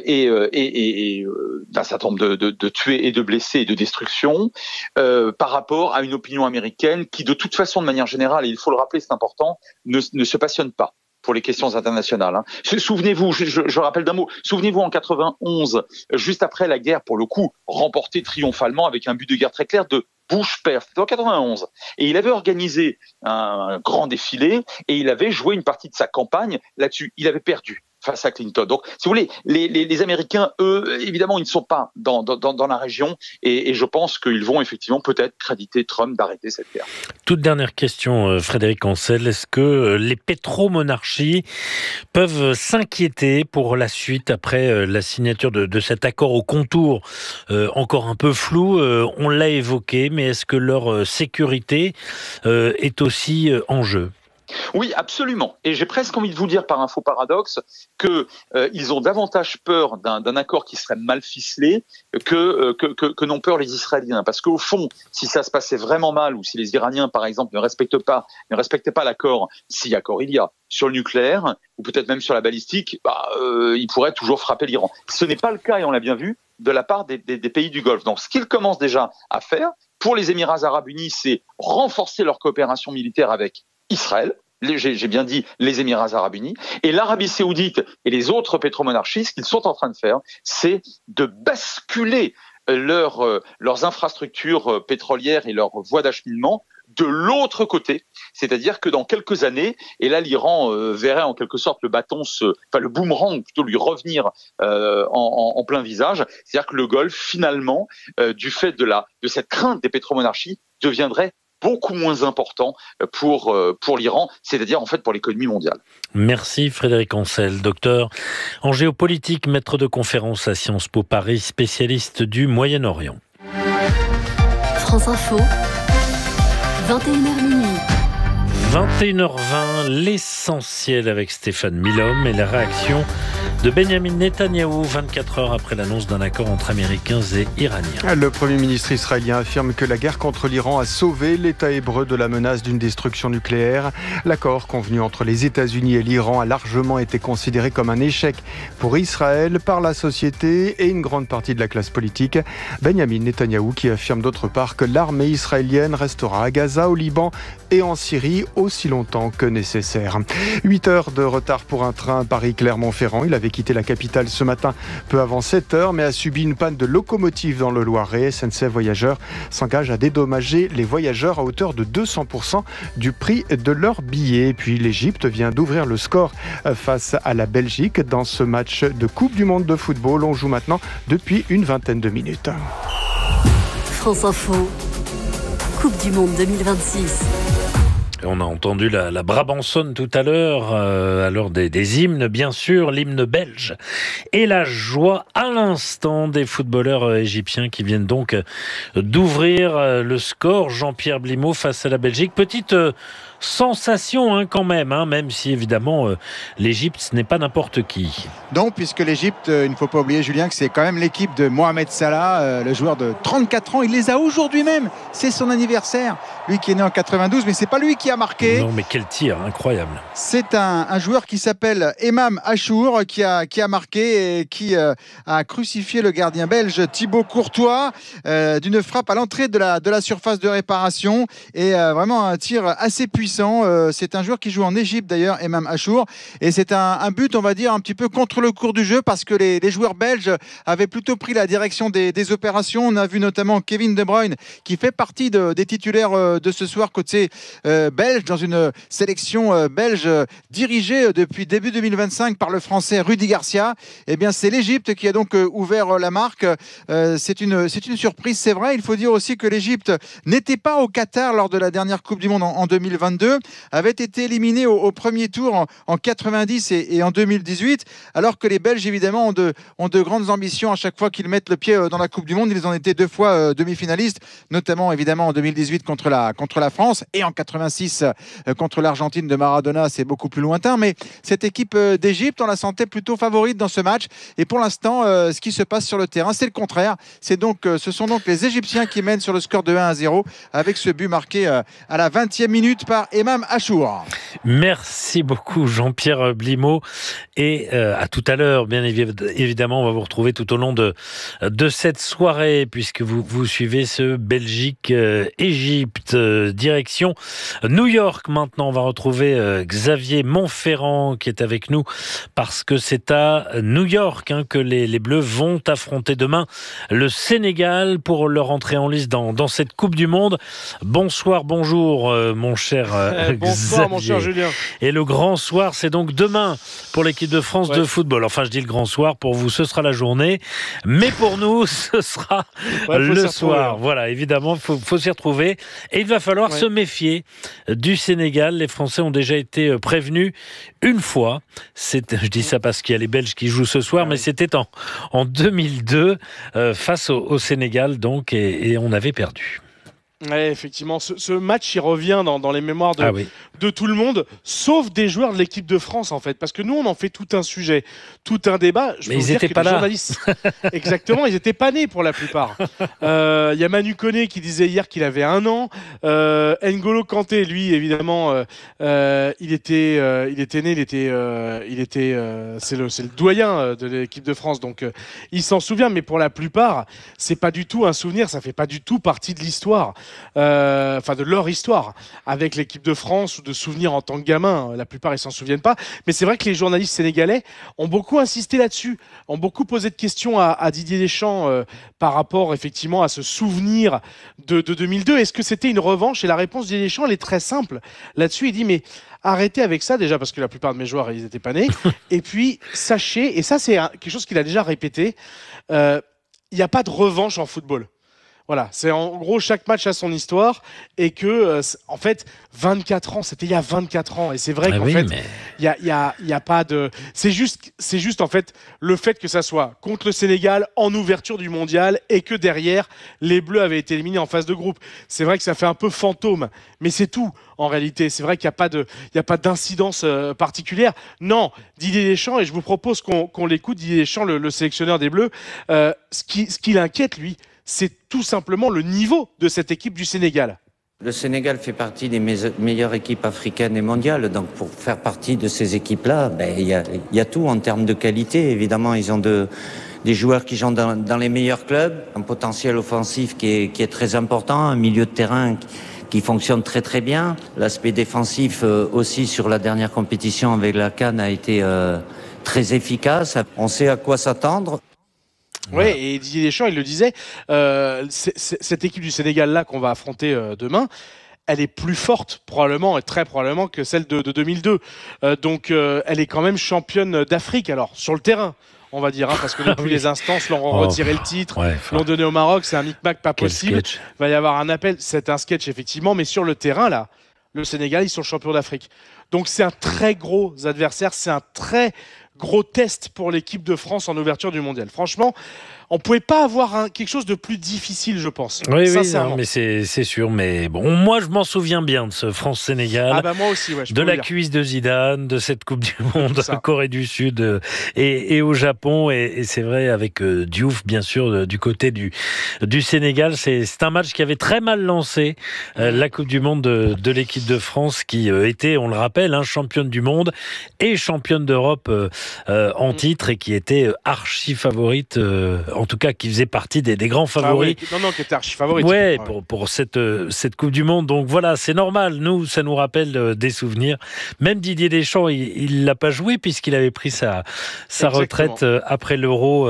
et d'un certain nombre de tués et de blessés et de destruction, par rapport à une opinion américaine qui, de toute façon, de manière générale, et il faut le rappeler, c'est important, ne se passionne pas pour les questions internationales. Souvenez-vous, je rappelle d'un mot, souvenez-vous en 91, juste après la guerre, pour le coup, remportée triomphalement avec un but de guerre très clair de Bush père, c'était en 91. Et il avait organisé un grand défilé et il avait joué une partie de sa campagne là-dessus. Il avait perdu face à Clinton. Donc, si vous voulez, les Américains, eux, évidemment, ils ne sont pas dans la région et je pense qu'ils vont effectivement peut-être créditer Trump d'arrêter cette guerre. Toute dernière question, Frédéric Ancel. Est-ce que les pétromonarchies peuvent s'inquiéter pour la suite après la signature de cet accord au contour encore un peu flou? On l'a évoqué, mais est-ce que leur sécurité est aussi en jeu? Oui, absolument. Et j'ai presque envie de vous dire par un faux paradoxe que ils ont davantage peur d'un accord qui serait mal ficelé que n'ont peur les Israéliens. Parce qu'au fond, si ça se passait vraiment mal ou si les Iraniens, par exemple, ne respectaient pas l'accord, si accord il y a, sur le nucléaire ou peut-être même sur la balistique, ils pourraient toujours frapper l'Iran. Ce n'est pas le cas, et on l'a bien vu, de la part des pays du Golfe. Donc, ce qu'ils commencent déjà à faire pour les Émirats arabes unis, c'est renforcer leur coopération militaire avec Israël. j'ai bien dit les Émirats arabes unis, et l'Arabie saoudite et les autres pétromonarchies, ce qu'ils sont en train de faire, c'est de basculer leurs infrastructures pétrolières et leurs voies d'acheminement de l'autre côté, c'est-à-dire que dans quelques années, et là l'Iran verrait en quelque sorte le boomerang plutôt lui revenir en plein visage, c'est-à-dire que le Golfe finalement, du fait de cette crainte des pétromonarchies, deviendrait beaucoup moins important pour l'Iran, c'est-à-dire en fait pour l'économie mondiale. Merci Frédéric Ancel, docteur en géopolitique, maître de conférence à Sciences Po Paris, spécialiste du Moyen-Orient. France Info, 21h minuit. 21h20, l'essentiel avec Stéphane Milhomme et la réaction de Benyamin Netanyahou 24 heures après l'annonce d'un accord entre Américains et Iraniens. Le Premier ministre israélien affirme que la guerre contre l'Iran a sauvé l'État hébreu de la menace d'une destruction nucléaire. L'accord convenu entre les États-Unis et l'Iran a largement été considéré comme un échec pour Israël par la société et une grande partie de la classe politique. Benyamin Netanyahou qui affirme d'autre part que l'armée israélienne restera à Gaza, au Liban et en Syrie aussi longtemps que nécessaire. 8 heures de retard pour un train Paris-Clermont-Ferrand. Il avait quitté la capitale ce matin peu avant 7 heures, mais a subi une panne de locomotive dans le Loiret. SNCF Voyageurs s'engage à dédommager les voyageurs à hauteur de 200% du prix de leur billet. Et puis l'Égypte vient d'ouvrir le score face à la Belgique dans ce match de Coupe du Monde de football. On joue maintenant depuis une vingtaine de minutes. France Info, Coupe du Monde 2026. On a entendu la Brabançonne tout à l'heure, à l'heure des hymnes, bien sûr, l'hymne belge. Et la joie à l'instant des footballeurs égyptiens qui viennent donc d'ouvrir le score. Jean-Pierre Blimaud face à la Belgique. Petite sensation quand même si évidemment l'Égypte ce n'est pas n'importe qui. Non, puisque l'Égypte, il ne faut pas oublier Julien que c'est quand même l'équipe de Mohamed Salah, le joueur de 34 ans. Il les a aujourd'hui même, c'est son anniversaire. Lui qui est né en 92, mais c'est pas lui qui a marqué. Non, mais quel tir, incroyable. C'est un joueur qui s'appelle Emam Achour qui a marqué et qui a crucifié le gardien belge Thibaut Courtois d'une frappe à l'entrée de la surface de réparation et vraiment un tir assez puissant. C'est un joueur qui joue en Égypte d'ailleurs, Emam Achour, et c'est un but, on va dire, un petit peu contre le cours du jeu parce que les joueurs belges avaient plutôt pris la direction des opérations. On a vu notamment Kevin De Bruyne qui fait partie des titulaires de ce soir côté belge dans une sélection belge dirigée depuis début 2025 par le français Rudy Garcia. Eh bien, c'est l'Égypte qui a donc ouvert la marque. C'est une surprise, c'est vrai. Il faut dire aussi que l'Égypte n'était pas au Qatar lors de la dernière Coupe du Monde en 2022, avait été éliminée au premier tour en 90 et en 2018, alors que les Belges évidemment ont de grandes ambitions à chaque fois qu'ils mettent le pied dans la Coupe du Monde. Ils ont été 2 fois demi-finalistes, notamment évidemment en 2018 contre la France et en 86 contre l'Argentine de Maradona. C'est beaucoup plus lointain, mais cette équipe d'Égypte, on la sentait plutôt favorite dans ce match, et pour l'instant ce qui se passe sur le terrain c'est le contraire. Ce sont donc les Égyptiens qui mènent sur le score de 1-0 avec ce but marqué à la 20e minute par Emam Achour. Merci beaucoup Jean-Pierre Blimaud et à tout à l'heure. Bien évidemment, on va vous retrouver tout au long de cette soirée puisque vous suivez ce Belgique-Égypte. Direction New York maintenant. On va retrouver Xavier Montferrand qui est avec nous parce que c'est à New York que les Bleus vont affronter demain le Sénégal pour leur entrée en lice dans cette Coupe du Monde. Bonsoir, bonjour mon cher bonsoir Xavier. mon cher Julien. Et le grand soir, c'est donc demain pour l'équipe de France de football. Enfin, je dis le grand soir, pour vous, ce sera la journée. Mais pour nous, ce sera le soir. Voilà, évidemment, il faut s'y retrouver. Et il va falloir se méfier du Sénégal. Les Français ont déjà été prévenus une fois. Je dis ça parce qu'il y a les Belges qui jouent ce soir, mais c'était en 2002 face au Sénégal, donc, et on avait perdu. Ouais, effectivement, ce match il revient dans les mémoires de tout le monde, sauf des joueurs de l'équipe de France en fait, parce que nous on en fait tout un sujet, tout un débat. Mais ils n'étaient pas là. Journalistes... Exactement, ils n'étaient pas nés pour la plupart. Il y a Manu Koné qui disait hier qu'il avait 1 an. N'Golo Kanté, lui évidemment, il était né, c'est le doyen de l'équipe de France, donc il s'en souvient. Mais pour la plupart, c'est pas du tout un souvenir, ça fait pas du tout partie de l'histoire. de leur histoire avec l'équipe de France ou de souvenirs en tant que gamin. La plupart, ils s'en souviennent pas. Mais c'est vrai que les journalistes sénégalais ont beaucoup insisté là-dessus, ont beaucoup posé de questions à Didier Deschamps par rapport effectivement à ce souvenir de 2002. Est-ce que c'était une revanche? Et la réponse de Didier Deschamps, elle est très simple. Là-dessus, il dit mais arrêtez avec ça déjà parce que la plupart de mes joueurs, ils n'étaient pas nés. Et puis, sachez, et ça c'est quelque chose qu'il a déjà répété, il n'y a pas de revanche en football. Voilà, c'est en gros chaque match a son histoire et que en fait 24 ans, c'était il y a 24 ans et c'est vrai qu'en fait il y a pas de c'est juste en fait le fait que ça soit contre le Sénégal en ouverture du mondial et que derrière les Bleus avaient été éliminés en phase de groupe. C'est vrai que ça fait un peu fantôme, mais c'est tout en réalité. C'est vrai qu'il n'y a pas d'incidence particulière. Non, Didier Deschamps, et je vous propose qu'on l'écoute, Didier Deschamps, le sélectionneur des Bleus, ce qui l'inquiète lui, c'est tout simplement le niveau de cette équipe du Sénégal. Le Sénégal fait partie des meilleures équipes africaines et mondiales. Donc pour faire partie de ces équipes-là, il y a tout en termes de qualité. Évidemment, ils ont des joueurs qui jouent dans les meilleurs clubs, un potentiel offensif qui est très important, un milieu de terrain qui fonctionne très très bien. L'aspect défensif aussi sur la dernière compétition avec la CAN a été très efficace. On sait à quoi s'attendre. Oui, et Didier Deschamps, il le disait, cette équipe du Sénégal-là qu'on va affronter demain, elle est plus forte probablement et très probablement que celle de 2002. Donc elle est quand même championne d'Afrique, alors sur le terrain. On va dire, parce que depuis les instances, l'ont retiré le titre, l'ont donné au Maroc, c'est un micmac pas possible. Il va y avoir un appel, c'est un sketch effectivement, mais sur le terrain, là, le Sénégal, ils sont champions d'Afrique. Donc c'est un très gros adversaire, c'est un très gros test pour l'équipe de France en ouverture du mondial. Franchement, on ne pouvait pas avoir quelque chose de plus difficile, je pense. Oui, non, mais c'est sûr. Mais bon, moi, je m'en souviens bien de ce France-Sénégal. Ah bah moi aussi, ouais, de la cuisse de Zidane, de cette Coupe du Monde, Corée du Sud et au Japon. Et c'est vrai, avec Diouf, bien sûr, du côté du Sénégal. C'est un match qui avait très mal lancé la Coupe du Monde de l'équipe de France, qui était, on le rappelle, championne du monde et championne d'Europe en titre, et qui était archi favorite, en tout cas qui faisait partie des grands favoris. Ah oui. Non, qui était archi favorite. Ouais, pour cette Coupe du Monde. Donc voilà, c'est normal. Nous, ça nous rappelle des souvenirs. Même Didier Deschamps, il l'a pas joué puisqu'il avait pris sa retraite après l'Euro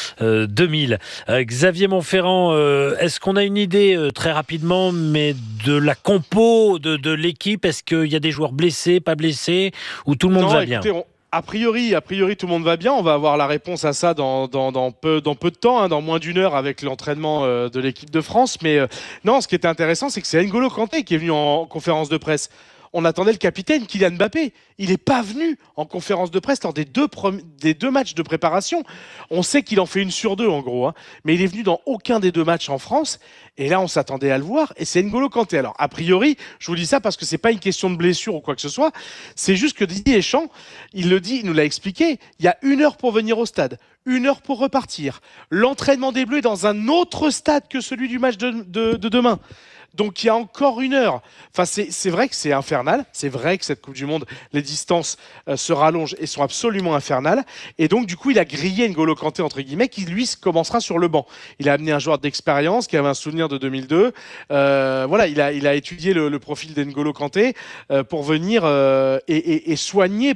2000. Xavier Montferrand, est-ce qu'on a une idée très rapidement, mais de la compo de l'équipe? Est-ce qu'il y a des joueurs blessés, pas blessés, ou tout le monde va bien? A priori, tout le monde va bien. On va avoir la réponse à ça dans peu de temps, dans moins d'une heure avec l'entraînement de l'équipe de France. Mais non, ce qui était intéressant, c'est que c'est N'Golo Kanté qui est venu en conférence de presse. On attendait le capitaine Kylian Mbappé. Il n'est pas venu en conférence de presse lors des deux matchs de préparation. On sait qu'il en fait 1 sur 2 en gros, mais il est venu dans aucun des 2 matchs en France. Et là, on s'attendait à le voir. Et c'est N'Golo Kanté. Alors, a priori, je vous dis ça parce que c'est pas une question de blessure ou quoi que ce soit. C'est juste que Didier Deschamps, il le dit, il nous l'a expliqué. Il y a 1 heure pour venir au stade, 1 heure pour repartir. L'entraînement des Bleus est dans un autre stade que celui du match de demain. Donc il y a encore 1 heure. Enfin, c'est vrai que c'est infernal. C'est vrai que cette Coupe du Monde, les distances se rallongent et sont absolument infernales. Et donc du coup, il a grillé N'Golo Kanté, entre guillemets, qui lui commencera sur le banc. Il a amené un joueur d'expérience qui avait un souvenir de 2002. Voilà, il a étudié le profil d'N'Golo Kanté pour venir et soigner,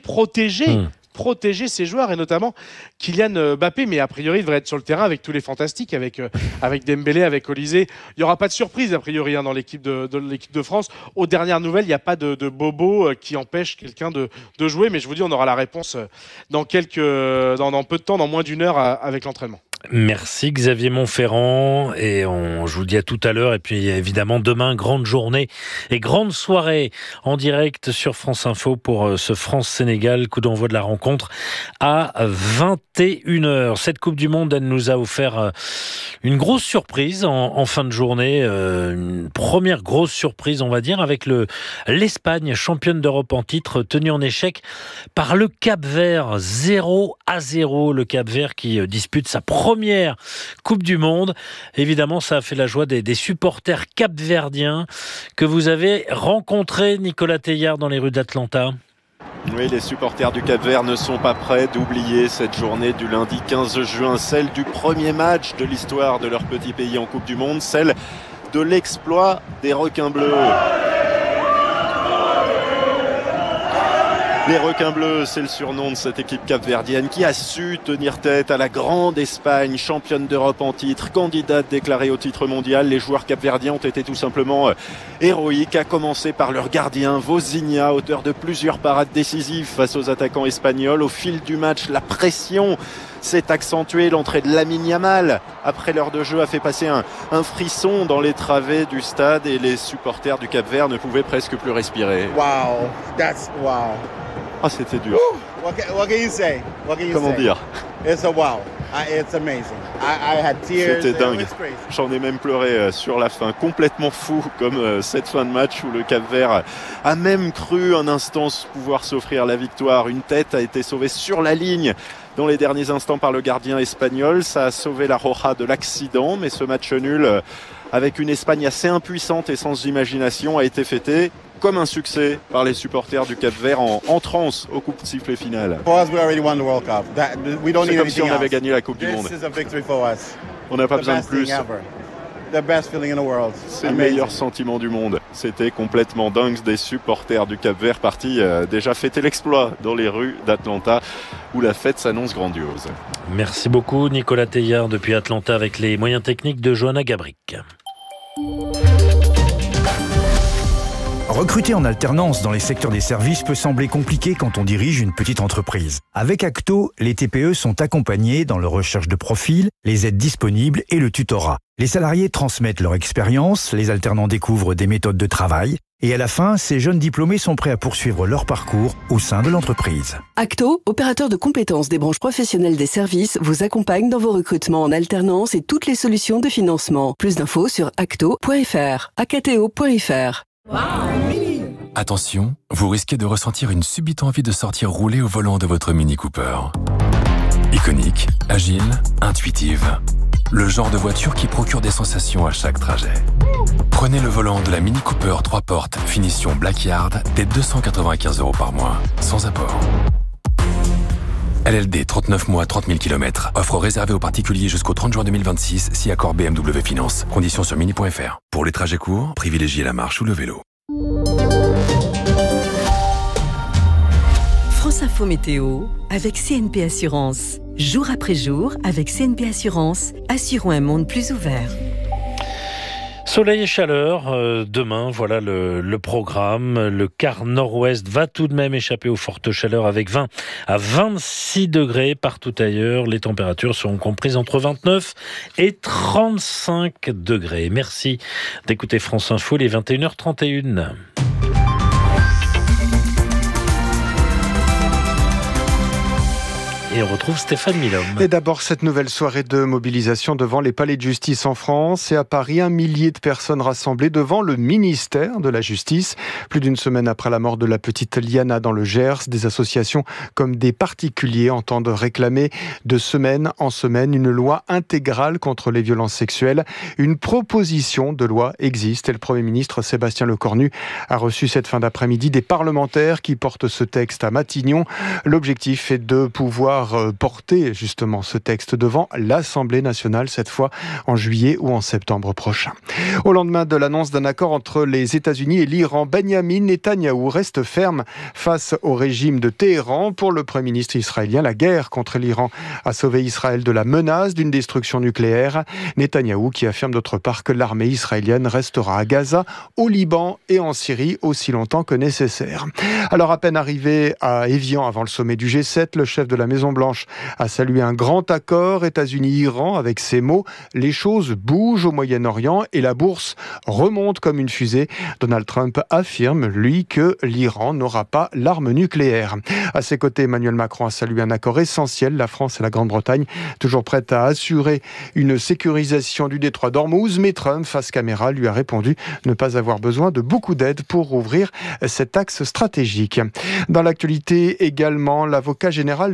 protéger ses joueurs, et notamment Kylian Mbappé, mais a priori il devrait être sur le terrain avec tous les fantastiques, avec Dembélé, avec Olysée. Il n'y aura pas de surprise a priori dans l'équipe de France. Aux dernières nouvelles, il n'y a pas de bobo qui empêche quelqu'un de jouer, mais je vous dis, on aura la réponse dans peu de temps, dans moins d'1 heure avec l'entraînement. Merci Xavier Montferrand, et je vous dis à tout à l'heure. Et puis évidemment demain, grande journée et grande soirée en direct sur France Info pour ce France-Sénégal, coup d'envoi de la rencontre à 21h. Cette Coupe du Monde, elle nous a offert une grosse surprise en fin de journée, une première grosse surprise, on va dire, avec l'Espagne, championne d'Europe en titre, tenue en échec par le Cap-Vert, 0-0. Le Cap-Vert qui dispute sa première Coupe du Monde. Évidemment, ça a fait la joie des supporters capverdiens que vous avez rencontrés, Nicolas Teilhard, dans les rues d'Atlanta. Oui, les supporters du Cap-Vert ne sont pas prêts d'oublier cette journée du lundi 15 juin, celle du premier match de l'histoire de leur petit pays en Coupe du Monde, celle de l'exploit des requins bleus. Les requins bleus, c'est le surnom de cette équipe capverdienne qui a su tenir tête à la grande Espagne, championne d'Europe en titre, candidate déclarée au titre mondial. Les joueurs capverdiens ont été tout simplement héroïques, à commencer par leur gardien Vozinha, auteur de plusieurs parades décisives face aux attaquants espagnols. Au fil du match, la pression s'est accentuée. L'entrée de Lamine Yamal, après l'heure de jeu, a fait passer un frisson dans les travées du stade et les supporters du Cap-Vert ne pouvaient presque plus respirer. Wow, that's wow. Ah, c'était dur. What can you say? Comment dire? It's a wow. It's amazing. I had tears. C'était dingue. It's crazy. J'en ai même pleuré sur la fin. Complètement fou comme cette fin de match où le Cap-Vert a même cru un instant pouvoir s'offrir la victoire. Une tête a été sauvée sur la ligne dans les derniers instants par le gardien espagnol. Ça a sauvé la Roja de l'accident, mais ce match nul avec une Espagne assez impuissante et sans imagination a été fêté comme un succès par les supporters du Cap-Vert en transe au coup de sifflet final. C'est comme si on avait gagné la Coupe du Monde. On n'a pas besoin de plus. C'est le meilleur sentiment du monde. C'était complètement dingue des supporters du Cap-Vert partis déjà fêter l'exploit dans les rues d'Atlanta où la fête s'annonce grandiose. Merci beaucoup Nicolas Teillard depuis Atlanta avec les moyens techniques de Johanna Gabrick. Recruter en alternance dans les secteurs des services peut sembler compliqué quand on dirige une petite entreprise. Avec Acto, les TPE sont accompagnés dans leur recherche de profil, les aides disponibles et le tutorat. Les salariés transmettent leur expérience, les alternants découvrent des méthodes de travail et à la fin, ces jeunes diplômés sont prêts à poursuivre leur parcours au sein de l'entreprise. Acto, opérateur de compétences des branches professionnelles des services, vous accompagne dans vos recrutements en alternance et toutes les solutions de financement. Plus d'infos sur acto.fr, acto.fr. Attention, vous risquez de ressentir une subite envie de sortir rouler au volant de votre Mini Cooper. Iconique, agile, intuitive. Le genre de voiture qui procure des sensations à chaque trajet. Prenez le volant de la Mini Cooper 3 portes, finition Blackyard, dès 295 € par mois, sans apport. LLD, 39 mois, 30 000 km. Offre réservée aux particuliers jusqu'au 30 juin 2026, si accord BMW Finance. Conditions sur mini.fr. Pour les trajets courts, privilégiez la marche ou le vélo. France Info Météo avec CNP Assurance. Jour après jour, avec CNP Assurance, assurons un monde plus ouvert. Soleil et chaleur, demain, voilà le programme. Le quart nord-ouest va tout de même échapper aux fortes chaleurs avec 20 à 26 degrés partout ailleurs. Les températures seront comprises entre 29 et 35 degrés. Merci d'écouter France Info, les 21h31. Et on retrouve Stéphane Milhomme. Et d'abord, cette nouvelle soirée de mobilisation devant les palais de justice en France. Et à Paris, 1 millier de personnes rassemblées devant le ministère de la Justice. Plus d'une semaine après la mort de la petite Liana dans le Gers, des associations comme des particuliers entendent réclamer de semaine en semaine une loi intégrale contre les violences sexuelles. Une proposition de loi existe et le Premier ministre Sébastien Lecornu a reçu cette fin d'après-midi des parlementaires qui portent ce texte à Matignon. L'objectif est de pouvoir porter justement ce texte devant l'Assemblée nationale, cette fois en juillet ou en septembre prochain. Au lendemain de l'annonce d'un accord entre les États-Unis et l'Iran, Benyamin Netanyahou reste ferme face au régime de Téhéran. Pour le Premier ministre israélien, la guerre contre l'Iran a sauvé Israël de la menace d'une destruction nucléaire. Netanyahou qui affirme d'autre part que l'armée israélienne restera à Gaza, au Liban et en Syrie aussi longtemps que nécessaire. Alors à peine arrivé à Évian avant le sommet du G7, le chef de la Maison-Blanche a salué un grand accord États-Unis-Iran avec ces mots « Les choses bougent au Moyen-Orient et la bourse remonte comme une fusée ». Donald Trump affirme, lui, que l'Iran n'aura pas l'arme nucléaire. À ses côtés, Emmanuel Macron a salué un accord essentiel, la France et la Grande-Bretagne toujours prêtes à assurer une sécurisation du détroit d'Ormuz, mais Trump, face caméra, lui a répondu ne pas avoir besoin de beaucoup d'aide pour ouvrir cet axe stratégique. Dans l'actualité également, l'avocat général du procureur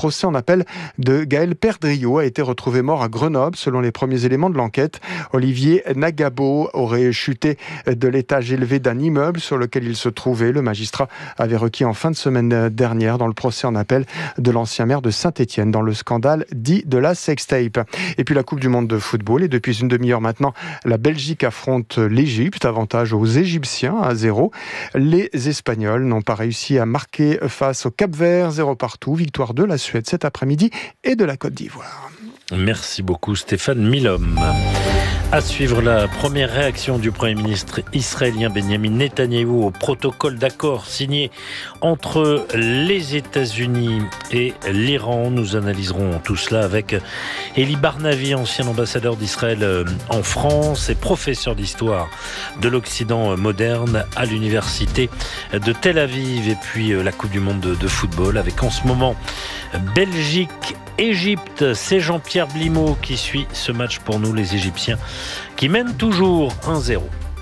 procès en appel de Gaël Perdriau a été retrouvé mort à Grenoble. Selon les premiers éléments de l'enquête, Olivier Nagabo aurait chuté de l'étage élevé d'un immeuble sur lequel il se trouvait. Le magistrat avait requis en fin de semaine dernière dans le procès en appel de l'ancien maire de Saint-Étienne dans le scandale dit de la sextape. Et puis la Coupe du monde de football, et depuis une demi-heure maintenant, la Belgique affronte l'Égypte, avantage aux Égyptiens 1-0. Les Espagnols n'ont pas réussi à marquer face au Cap-Vert, 0 partout. Victoire de la Suède cet après-midi et de la Côte d'Ivoire. Merci beaucoup Stéphane Milhomme. À suivre la première réaction du Premier ministre israélien Benjamin Netanyahou au protocole d'accord signé entre les États-Unis et l'Iran. Nous analyserons tout cela avec Elie Barnavi, ancien ambassadeur d'Israël en France et professeur d'histoire de l'Occident moderne à l'université de Tel Aviv. Et puis la Coupe du monde de football avec en ce moment Belgique-Égypte. C'est Jean-Pierre Blimaud qui suit ce match pour nous, les Égyptiens, qui mènent toujours 1-0.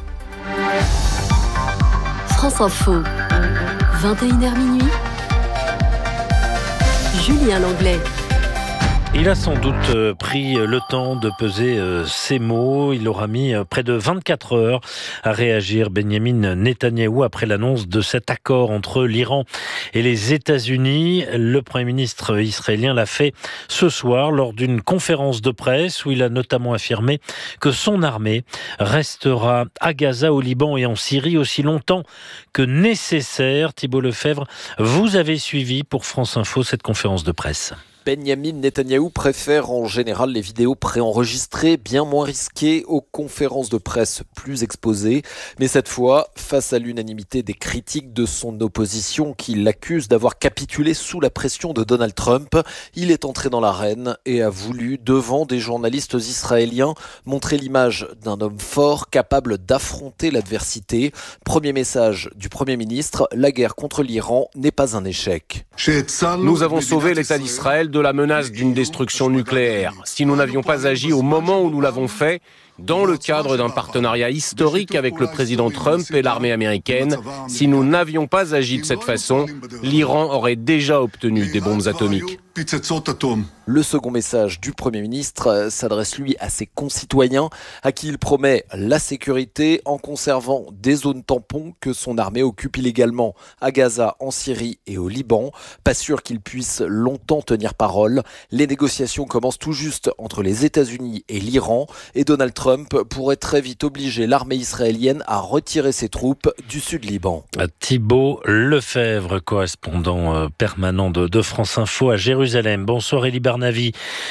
France Info, 21h minuit. Julien Langlais. Il a sans doute pris le temps de peser ses mots. Il aura mis près de 24 heures à réagir, Benjamin Netanyahou, après l'annonce de cet accord entre l'Iran et les États-Unis. Le Premier ministre israélien l'a fait ce soir lors d'une conférence de presse où il a notamment affirmé que son armée restera à Gaza, au Liban et en Syrie aussi longtemps que nécessaire. Thibault Lefebvre, vous avez suivi pour France Info cette conférence de presse. Benjamin Netanyahou préfère en général les vidéos préenregistrées, bien moins risquées, aux conférences de presse plus exposées. Mais cette fois, face à l'unanimité des critiques de son opposition qui l'accuse d'avoir capitulé sous la pression de Donald Trump, il est entré dans l'arène et a voulu, devant des journalistes israéliens, montrer l'image d'un homme fort capable d'affronter l'adversité. Premier message du Premier ministre, la guerre contre l'Iran n'est pas un échec. Nous avons sauvé l'État d'Israël de la menace d'une destruction nucléaire. Si nous n'avions pas agi au moment où nous l'avons fait, dans le cadre d'un partenariat historique avec le président Trump et l'armée américaine, si nous n'avions pas agi de cette façon, l'Iran aurait déjà obtenu des bombes atomiques. Le second message du Premier ministre s'adresse lui à ses concitoyens à qui il promet la sécurité en conservant des zones tampons que son armée occupe illégalement à Gaza, en Syrie et au Liban. Pas sûr qu'il puisse longtemps tenir parole. Les négociations commencent tout juste entre les États-Unis et l'Iran et Donald Trump pourrait très vite obliger l'armée israélienne à retirer ses troupes du sud Liban. Thibault Lefebvre, correspondant permanent de France Info à Jérusalem. Bonsoir Elie Barnavi.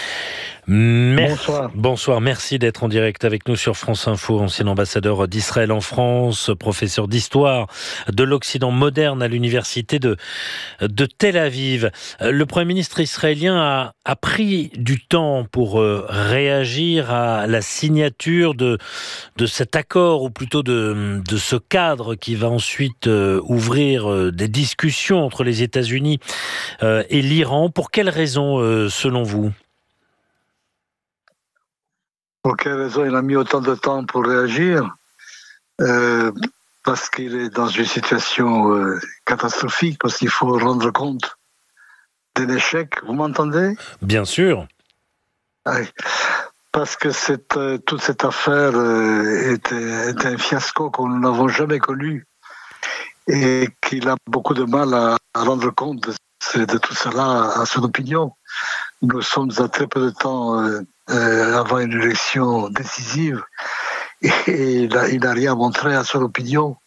Bonsoir, merci d'être en direct avec nous sur France Info, ancien ambassadeur d'Israël en France, professeur d'histoire de l'Occident moderne à l'université de Tel Aviv. Le Premier ministre israélien a pris du temps pour réagir à la signature de cet accord, ou plutôt de ce cadre qui va ensuite ouvrir des discussions entre les États-Unis et l'Iran. Pour quelles raisons, selon vous ? Pour quelle raison il a mis autant de temps pour réagir ? Parce qu'il est dans une situation catastrophique, parce qu'il faut rendre compte d'un échec. Vous m'entendez ? Bien sûr. Oui. Parce que toute cette affaire était un fiasco que nous n'avons jamais connu et qu'il a beaucoup de mal à rendre compte de tout cela à son opinion. Nous sommes à très peu de temps avant une élection décisive et il n'a rien montré à son opinion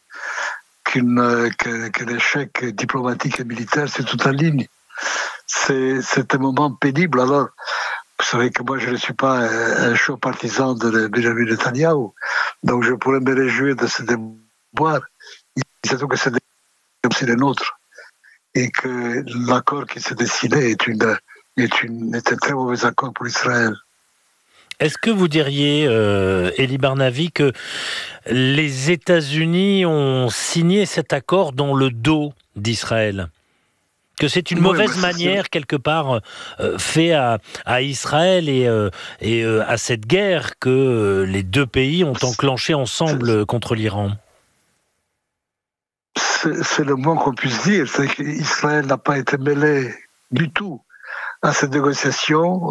que l'échec diplomatique et militaire, c'est tout en ligne. C'est un moment pénible. Alors, vous savez que moi, je ne suis pas un chaud partisan de Benjamin Netanyahou, donc je pourrais me réjouir de ce déboire. Surtout que c'est les nôtres et que l'accord qui s'est dessiné est un très mauvais accord pour Israël. Est-ce que vous diriez, Elie Barnavi, que les États-Unis ont signé cet accord dans le dos d'Israël ? Que c'est une mauvaise manière, quelque part, fait à Israël et à cette guerre que les deux pays ont enclenchée ensemble contre l'Iran ? C'est le moins qu'on puisse dire, c'est qu'Israël n'a pas été mêlé du tout à cette négociation.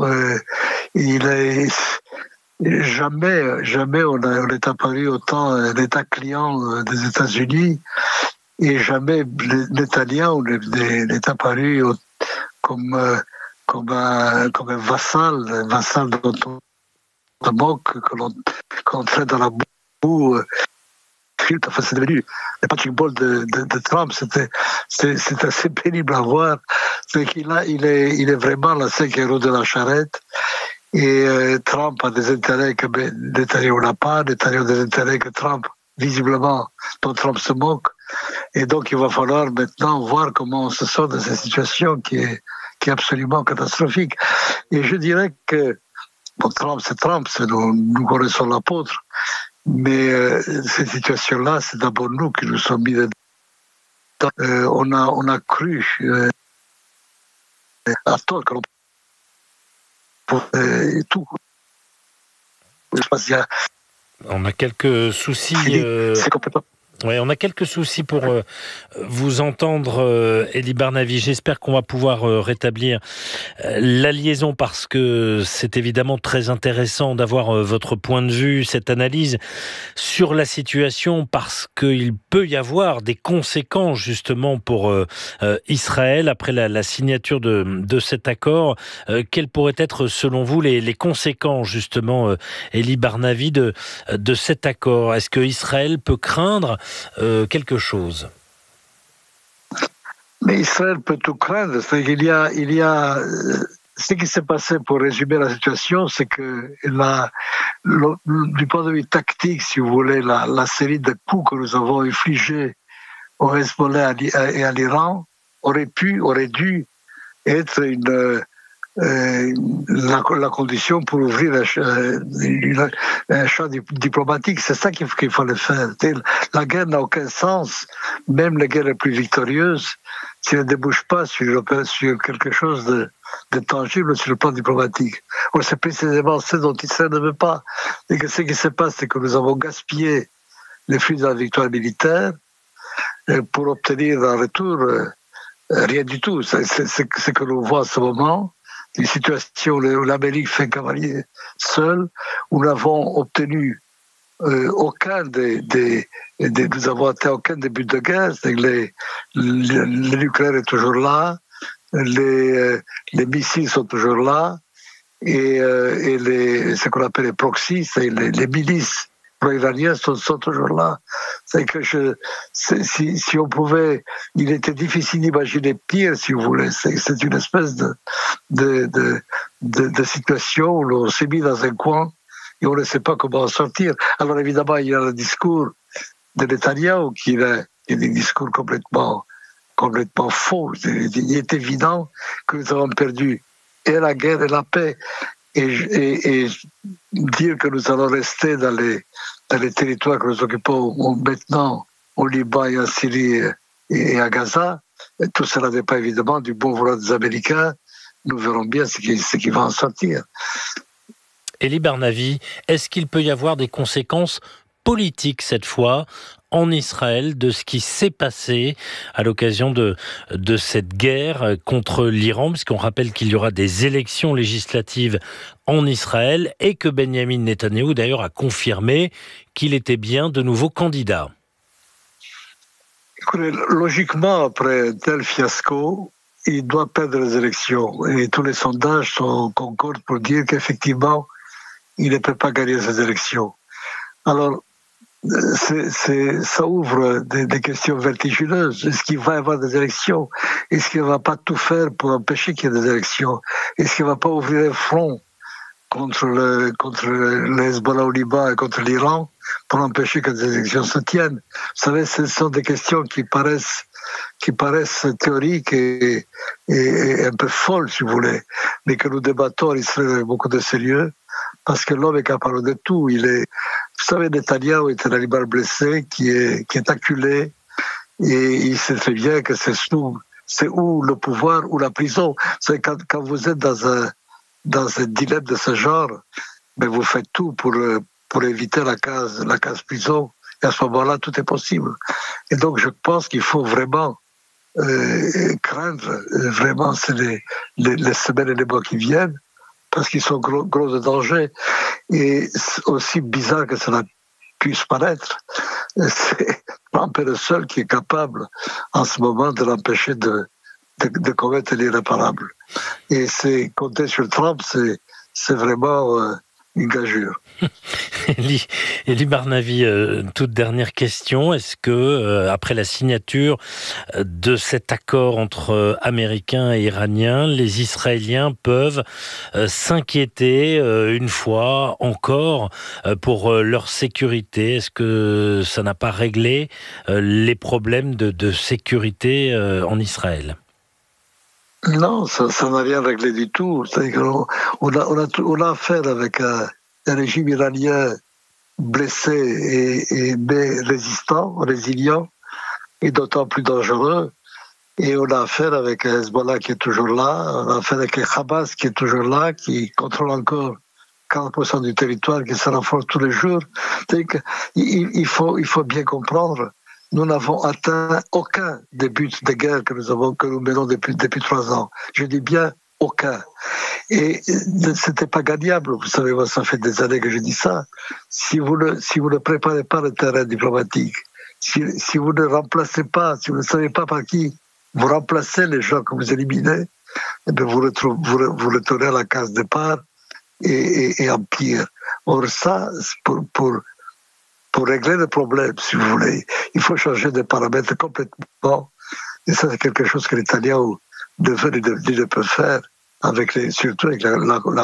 Jamais on est apparu autant l'État client des États-Unis, et jamais Netanyahou n'est apparu comme un vassal dont on moque, qu'on traite dans la boue. Enfin, c'est devenu le punching ball de Trump. C'est assez pénible à voir. C'est qu'il il est vraiment la cinquième roue de la charrette. Et Trump a des intérêts que Netanyahou n'a pas. Netanyahou a des intérêts que Trump, visiblement, dont Trump se moque. Et donc, il va falloir maintenant voir comment on se sort de cette situation qui est absolument catastrophique. Et je dirais que Trump, nous connaissons l'apôtre. Mais cette situation-là, c'est d'abord nous qui nous sommes mis dedans. On a cru à tort que l'on pouvait tout. Je pense qu'il y a... On a quelques soucis. C'est complètement... Oui, on a quelques soucis pour vous entendre, Elie Barnavi. J'espère qu'on va pouvoir rétablir la liaison, parce que c'est évidemment très intéressant d'avoir votre point de vue, cette analyse sur la situation, parce qu'il peut y avoir des conséquences justement pour Israël après la signature de cet accord. Quelles pourraient être selon vous les conséquences justement, Elie Barnavi, de cet accord? Est-ce que Israël peut craindre quelque chose? Mais Israël peut tout craindre. Il y a ce qui s'est passé, pour résumer la situation, c'est que du point de vue tactique, si vous voulez, la série de coups que nous avons infligés au Hezbollah et à l'Iran aurait dû être la condition pour ouvrir un champ diplomatique. C'est ça qu'il fallait faire. La guerre n'a aucun sens, même les guerres les plus victorieuses, si elles ne débouchent pas sur quelque chose de tangible sur le plan diplomatique. C'est précisément ce dont Israël ne veut pas. Et que ce qui se passe, c'est que nous avons gaspillé les fruits de la victoire militaire pour obtenir en retour rien du tout. C'est ce que l'on voit en ce moment. Une situation où l'Amérique fait cavalier seul, où nous n'avons obtenu aucun nous avons atteint aucun début de guerre. Le nucléaire est toujours là, les missiles sont toujours là, et ce qu'on appelle les proxys, c'est les milices pro-iraniens sont toujours là. C'est que si on pouvait, il était difficile d'imaginer pire, si vous voulez. C'est une espèce de situation où l'on s'est mis dans un coin et on ne sait pas comment en sortir. Alors évidemment, il y a le discours de Netanyahou qui est un discours complètement faux. Il est évident que nous avons perdu et la guerre et la paix. Et dire que nous allons rester dans les territoires que nous occupons maintenant au Liban et en Syrie et à Gaza, tout cela n'est pas évidemment du bon vouloir des Américains. Nous verrons bien ce qui va en sortir. Elie Barnavi, est-ce qu'il peut y avoir des conséquences politiques cette fois en Israël de ce qui s'est passé à l'occasion de cette guerre contre l'Iran, puisqu'on rappelle qu'il y aura des élections législatives en Israël et que Benjamin Netanyahou d'ailleurs a confirmé qu'il était bien de nouveau candidat? Écoutez, logiquement, après un tel fiasco, il doit perdre les élections. Et tous les sondages concordent pour dire qu'effectivement, il ne peut pas gagner ces élections. Alors, ça ouvre des questions vertigineuses. Est-ce qu'il va y avoir des élections? Est-ce qu'il ne va pas tout faire pour empêcher qu'il y ait des élections? Est-ce qu'il ne va pas ouvrir un front contre le Hezbollah au Liban et contre l'Iran pour empêcher que des élections se tiennent? Vous savez, ce sont des questions qui paraissent théoriques et un peu folles, si vous voulez, mais que nous débattons en Israël avec beaucoup de sérieux, parce que l'homme est capable de tout. Vous savez, Netanyahou est un animal blessé qui est acculé, et il sait très bien que c'est ou le pouvoir ou la prison. Vous savez, quand vous êtes dans un dilemme de ce genre, mais vous faites tout pour éviter la case prison, et à ce moment-là, tout est possible. Et donc, je pense qu'il faut vraiment craindre, vraiment, c'est les semaines et les mois qui viennent, parce qu'ils sont gros de danger. Et aussi bizarre que cela puisse paraître, c'est Trump est le seul qui est capable, en ce moment, de l'empêcher de commettre l'irréparable. Et compter sur Trump, c'est vraiment une gageure. Elie Barnavi, toute dernière question. Est-ce que, après la signature de cet accord entre Américains et Iraniens, les Israéliens peuvent s'inquiéter une fois encore pour leur sécurité? Est-ce que ça n'a pas réglé les problèmes de sécurité en Israël? Non, ça n'a rien réglé du tout. On a affaire avec un régime iranien blessé mais résistant, résilient, et d'autant plus dangereux. Et on a affaire avec un Hezbollah qui est toujours là, on a affaire avec un Hamas qui est toujours là, qui contrôle encore 40% du territoire, qui se renforce tous les jours. Il faut bien comprendre, nous n'avons atteint aucun des buts de guerre que nous menons depuis 3 ans. Je dis bien aucun. Et c'était pas gagnable. Vous savez, moi, ça fait des années que je dis ça. Si vous ne préparez pas le terrain diplomatique, si vous ne remplacez pas, si vous ne savez pas par qui vous remplacez les gens que vous éliminez, eh bien vous retournez à la case départ et en pire. Or ça, pour régler le problème, si vous voulez, il faut changer de paramètres complètement. Et ça, c'est quelque chose que les Italiens ne peuvent faire, surtout avec la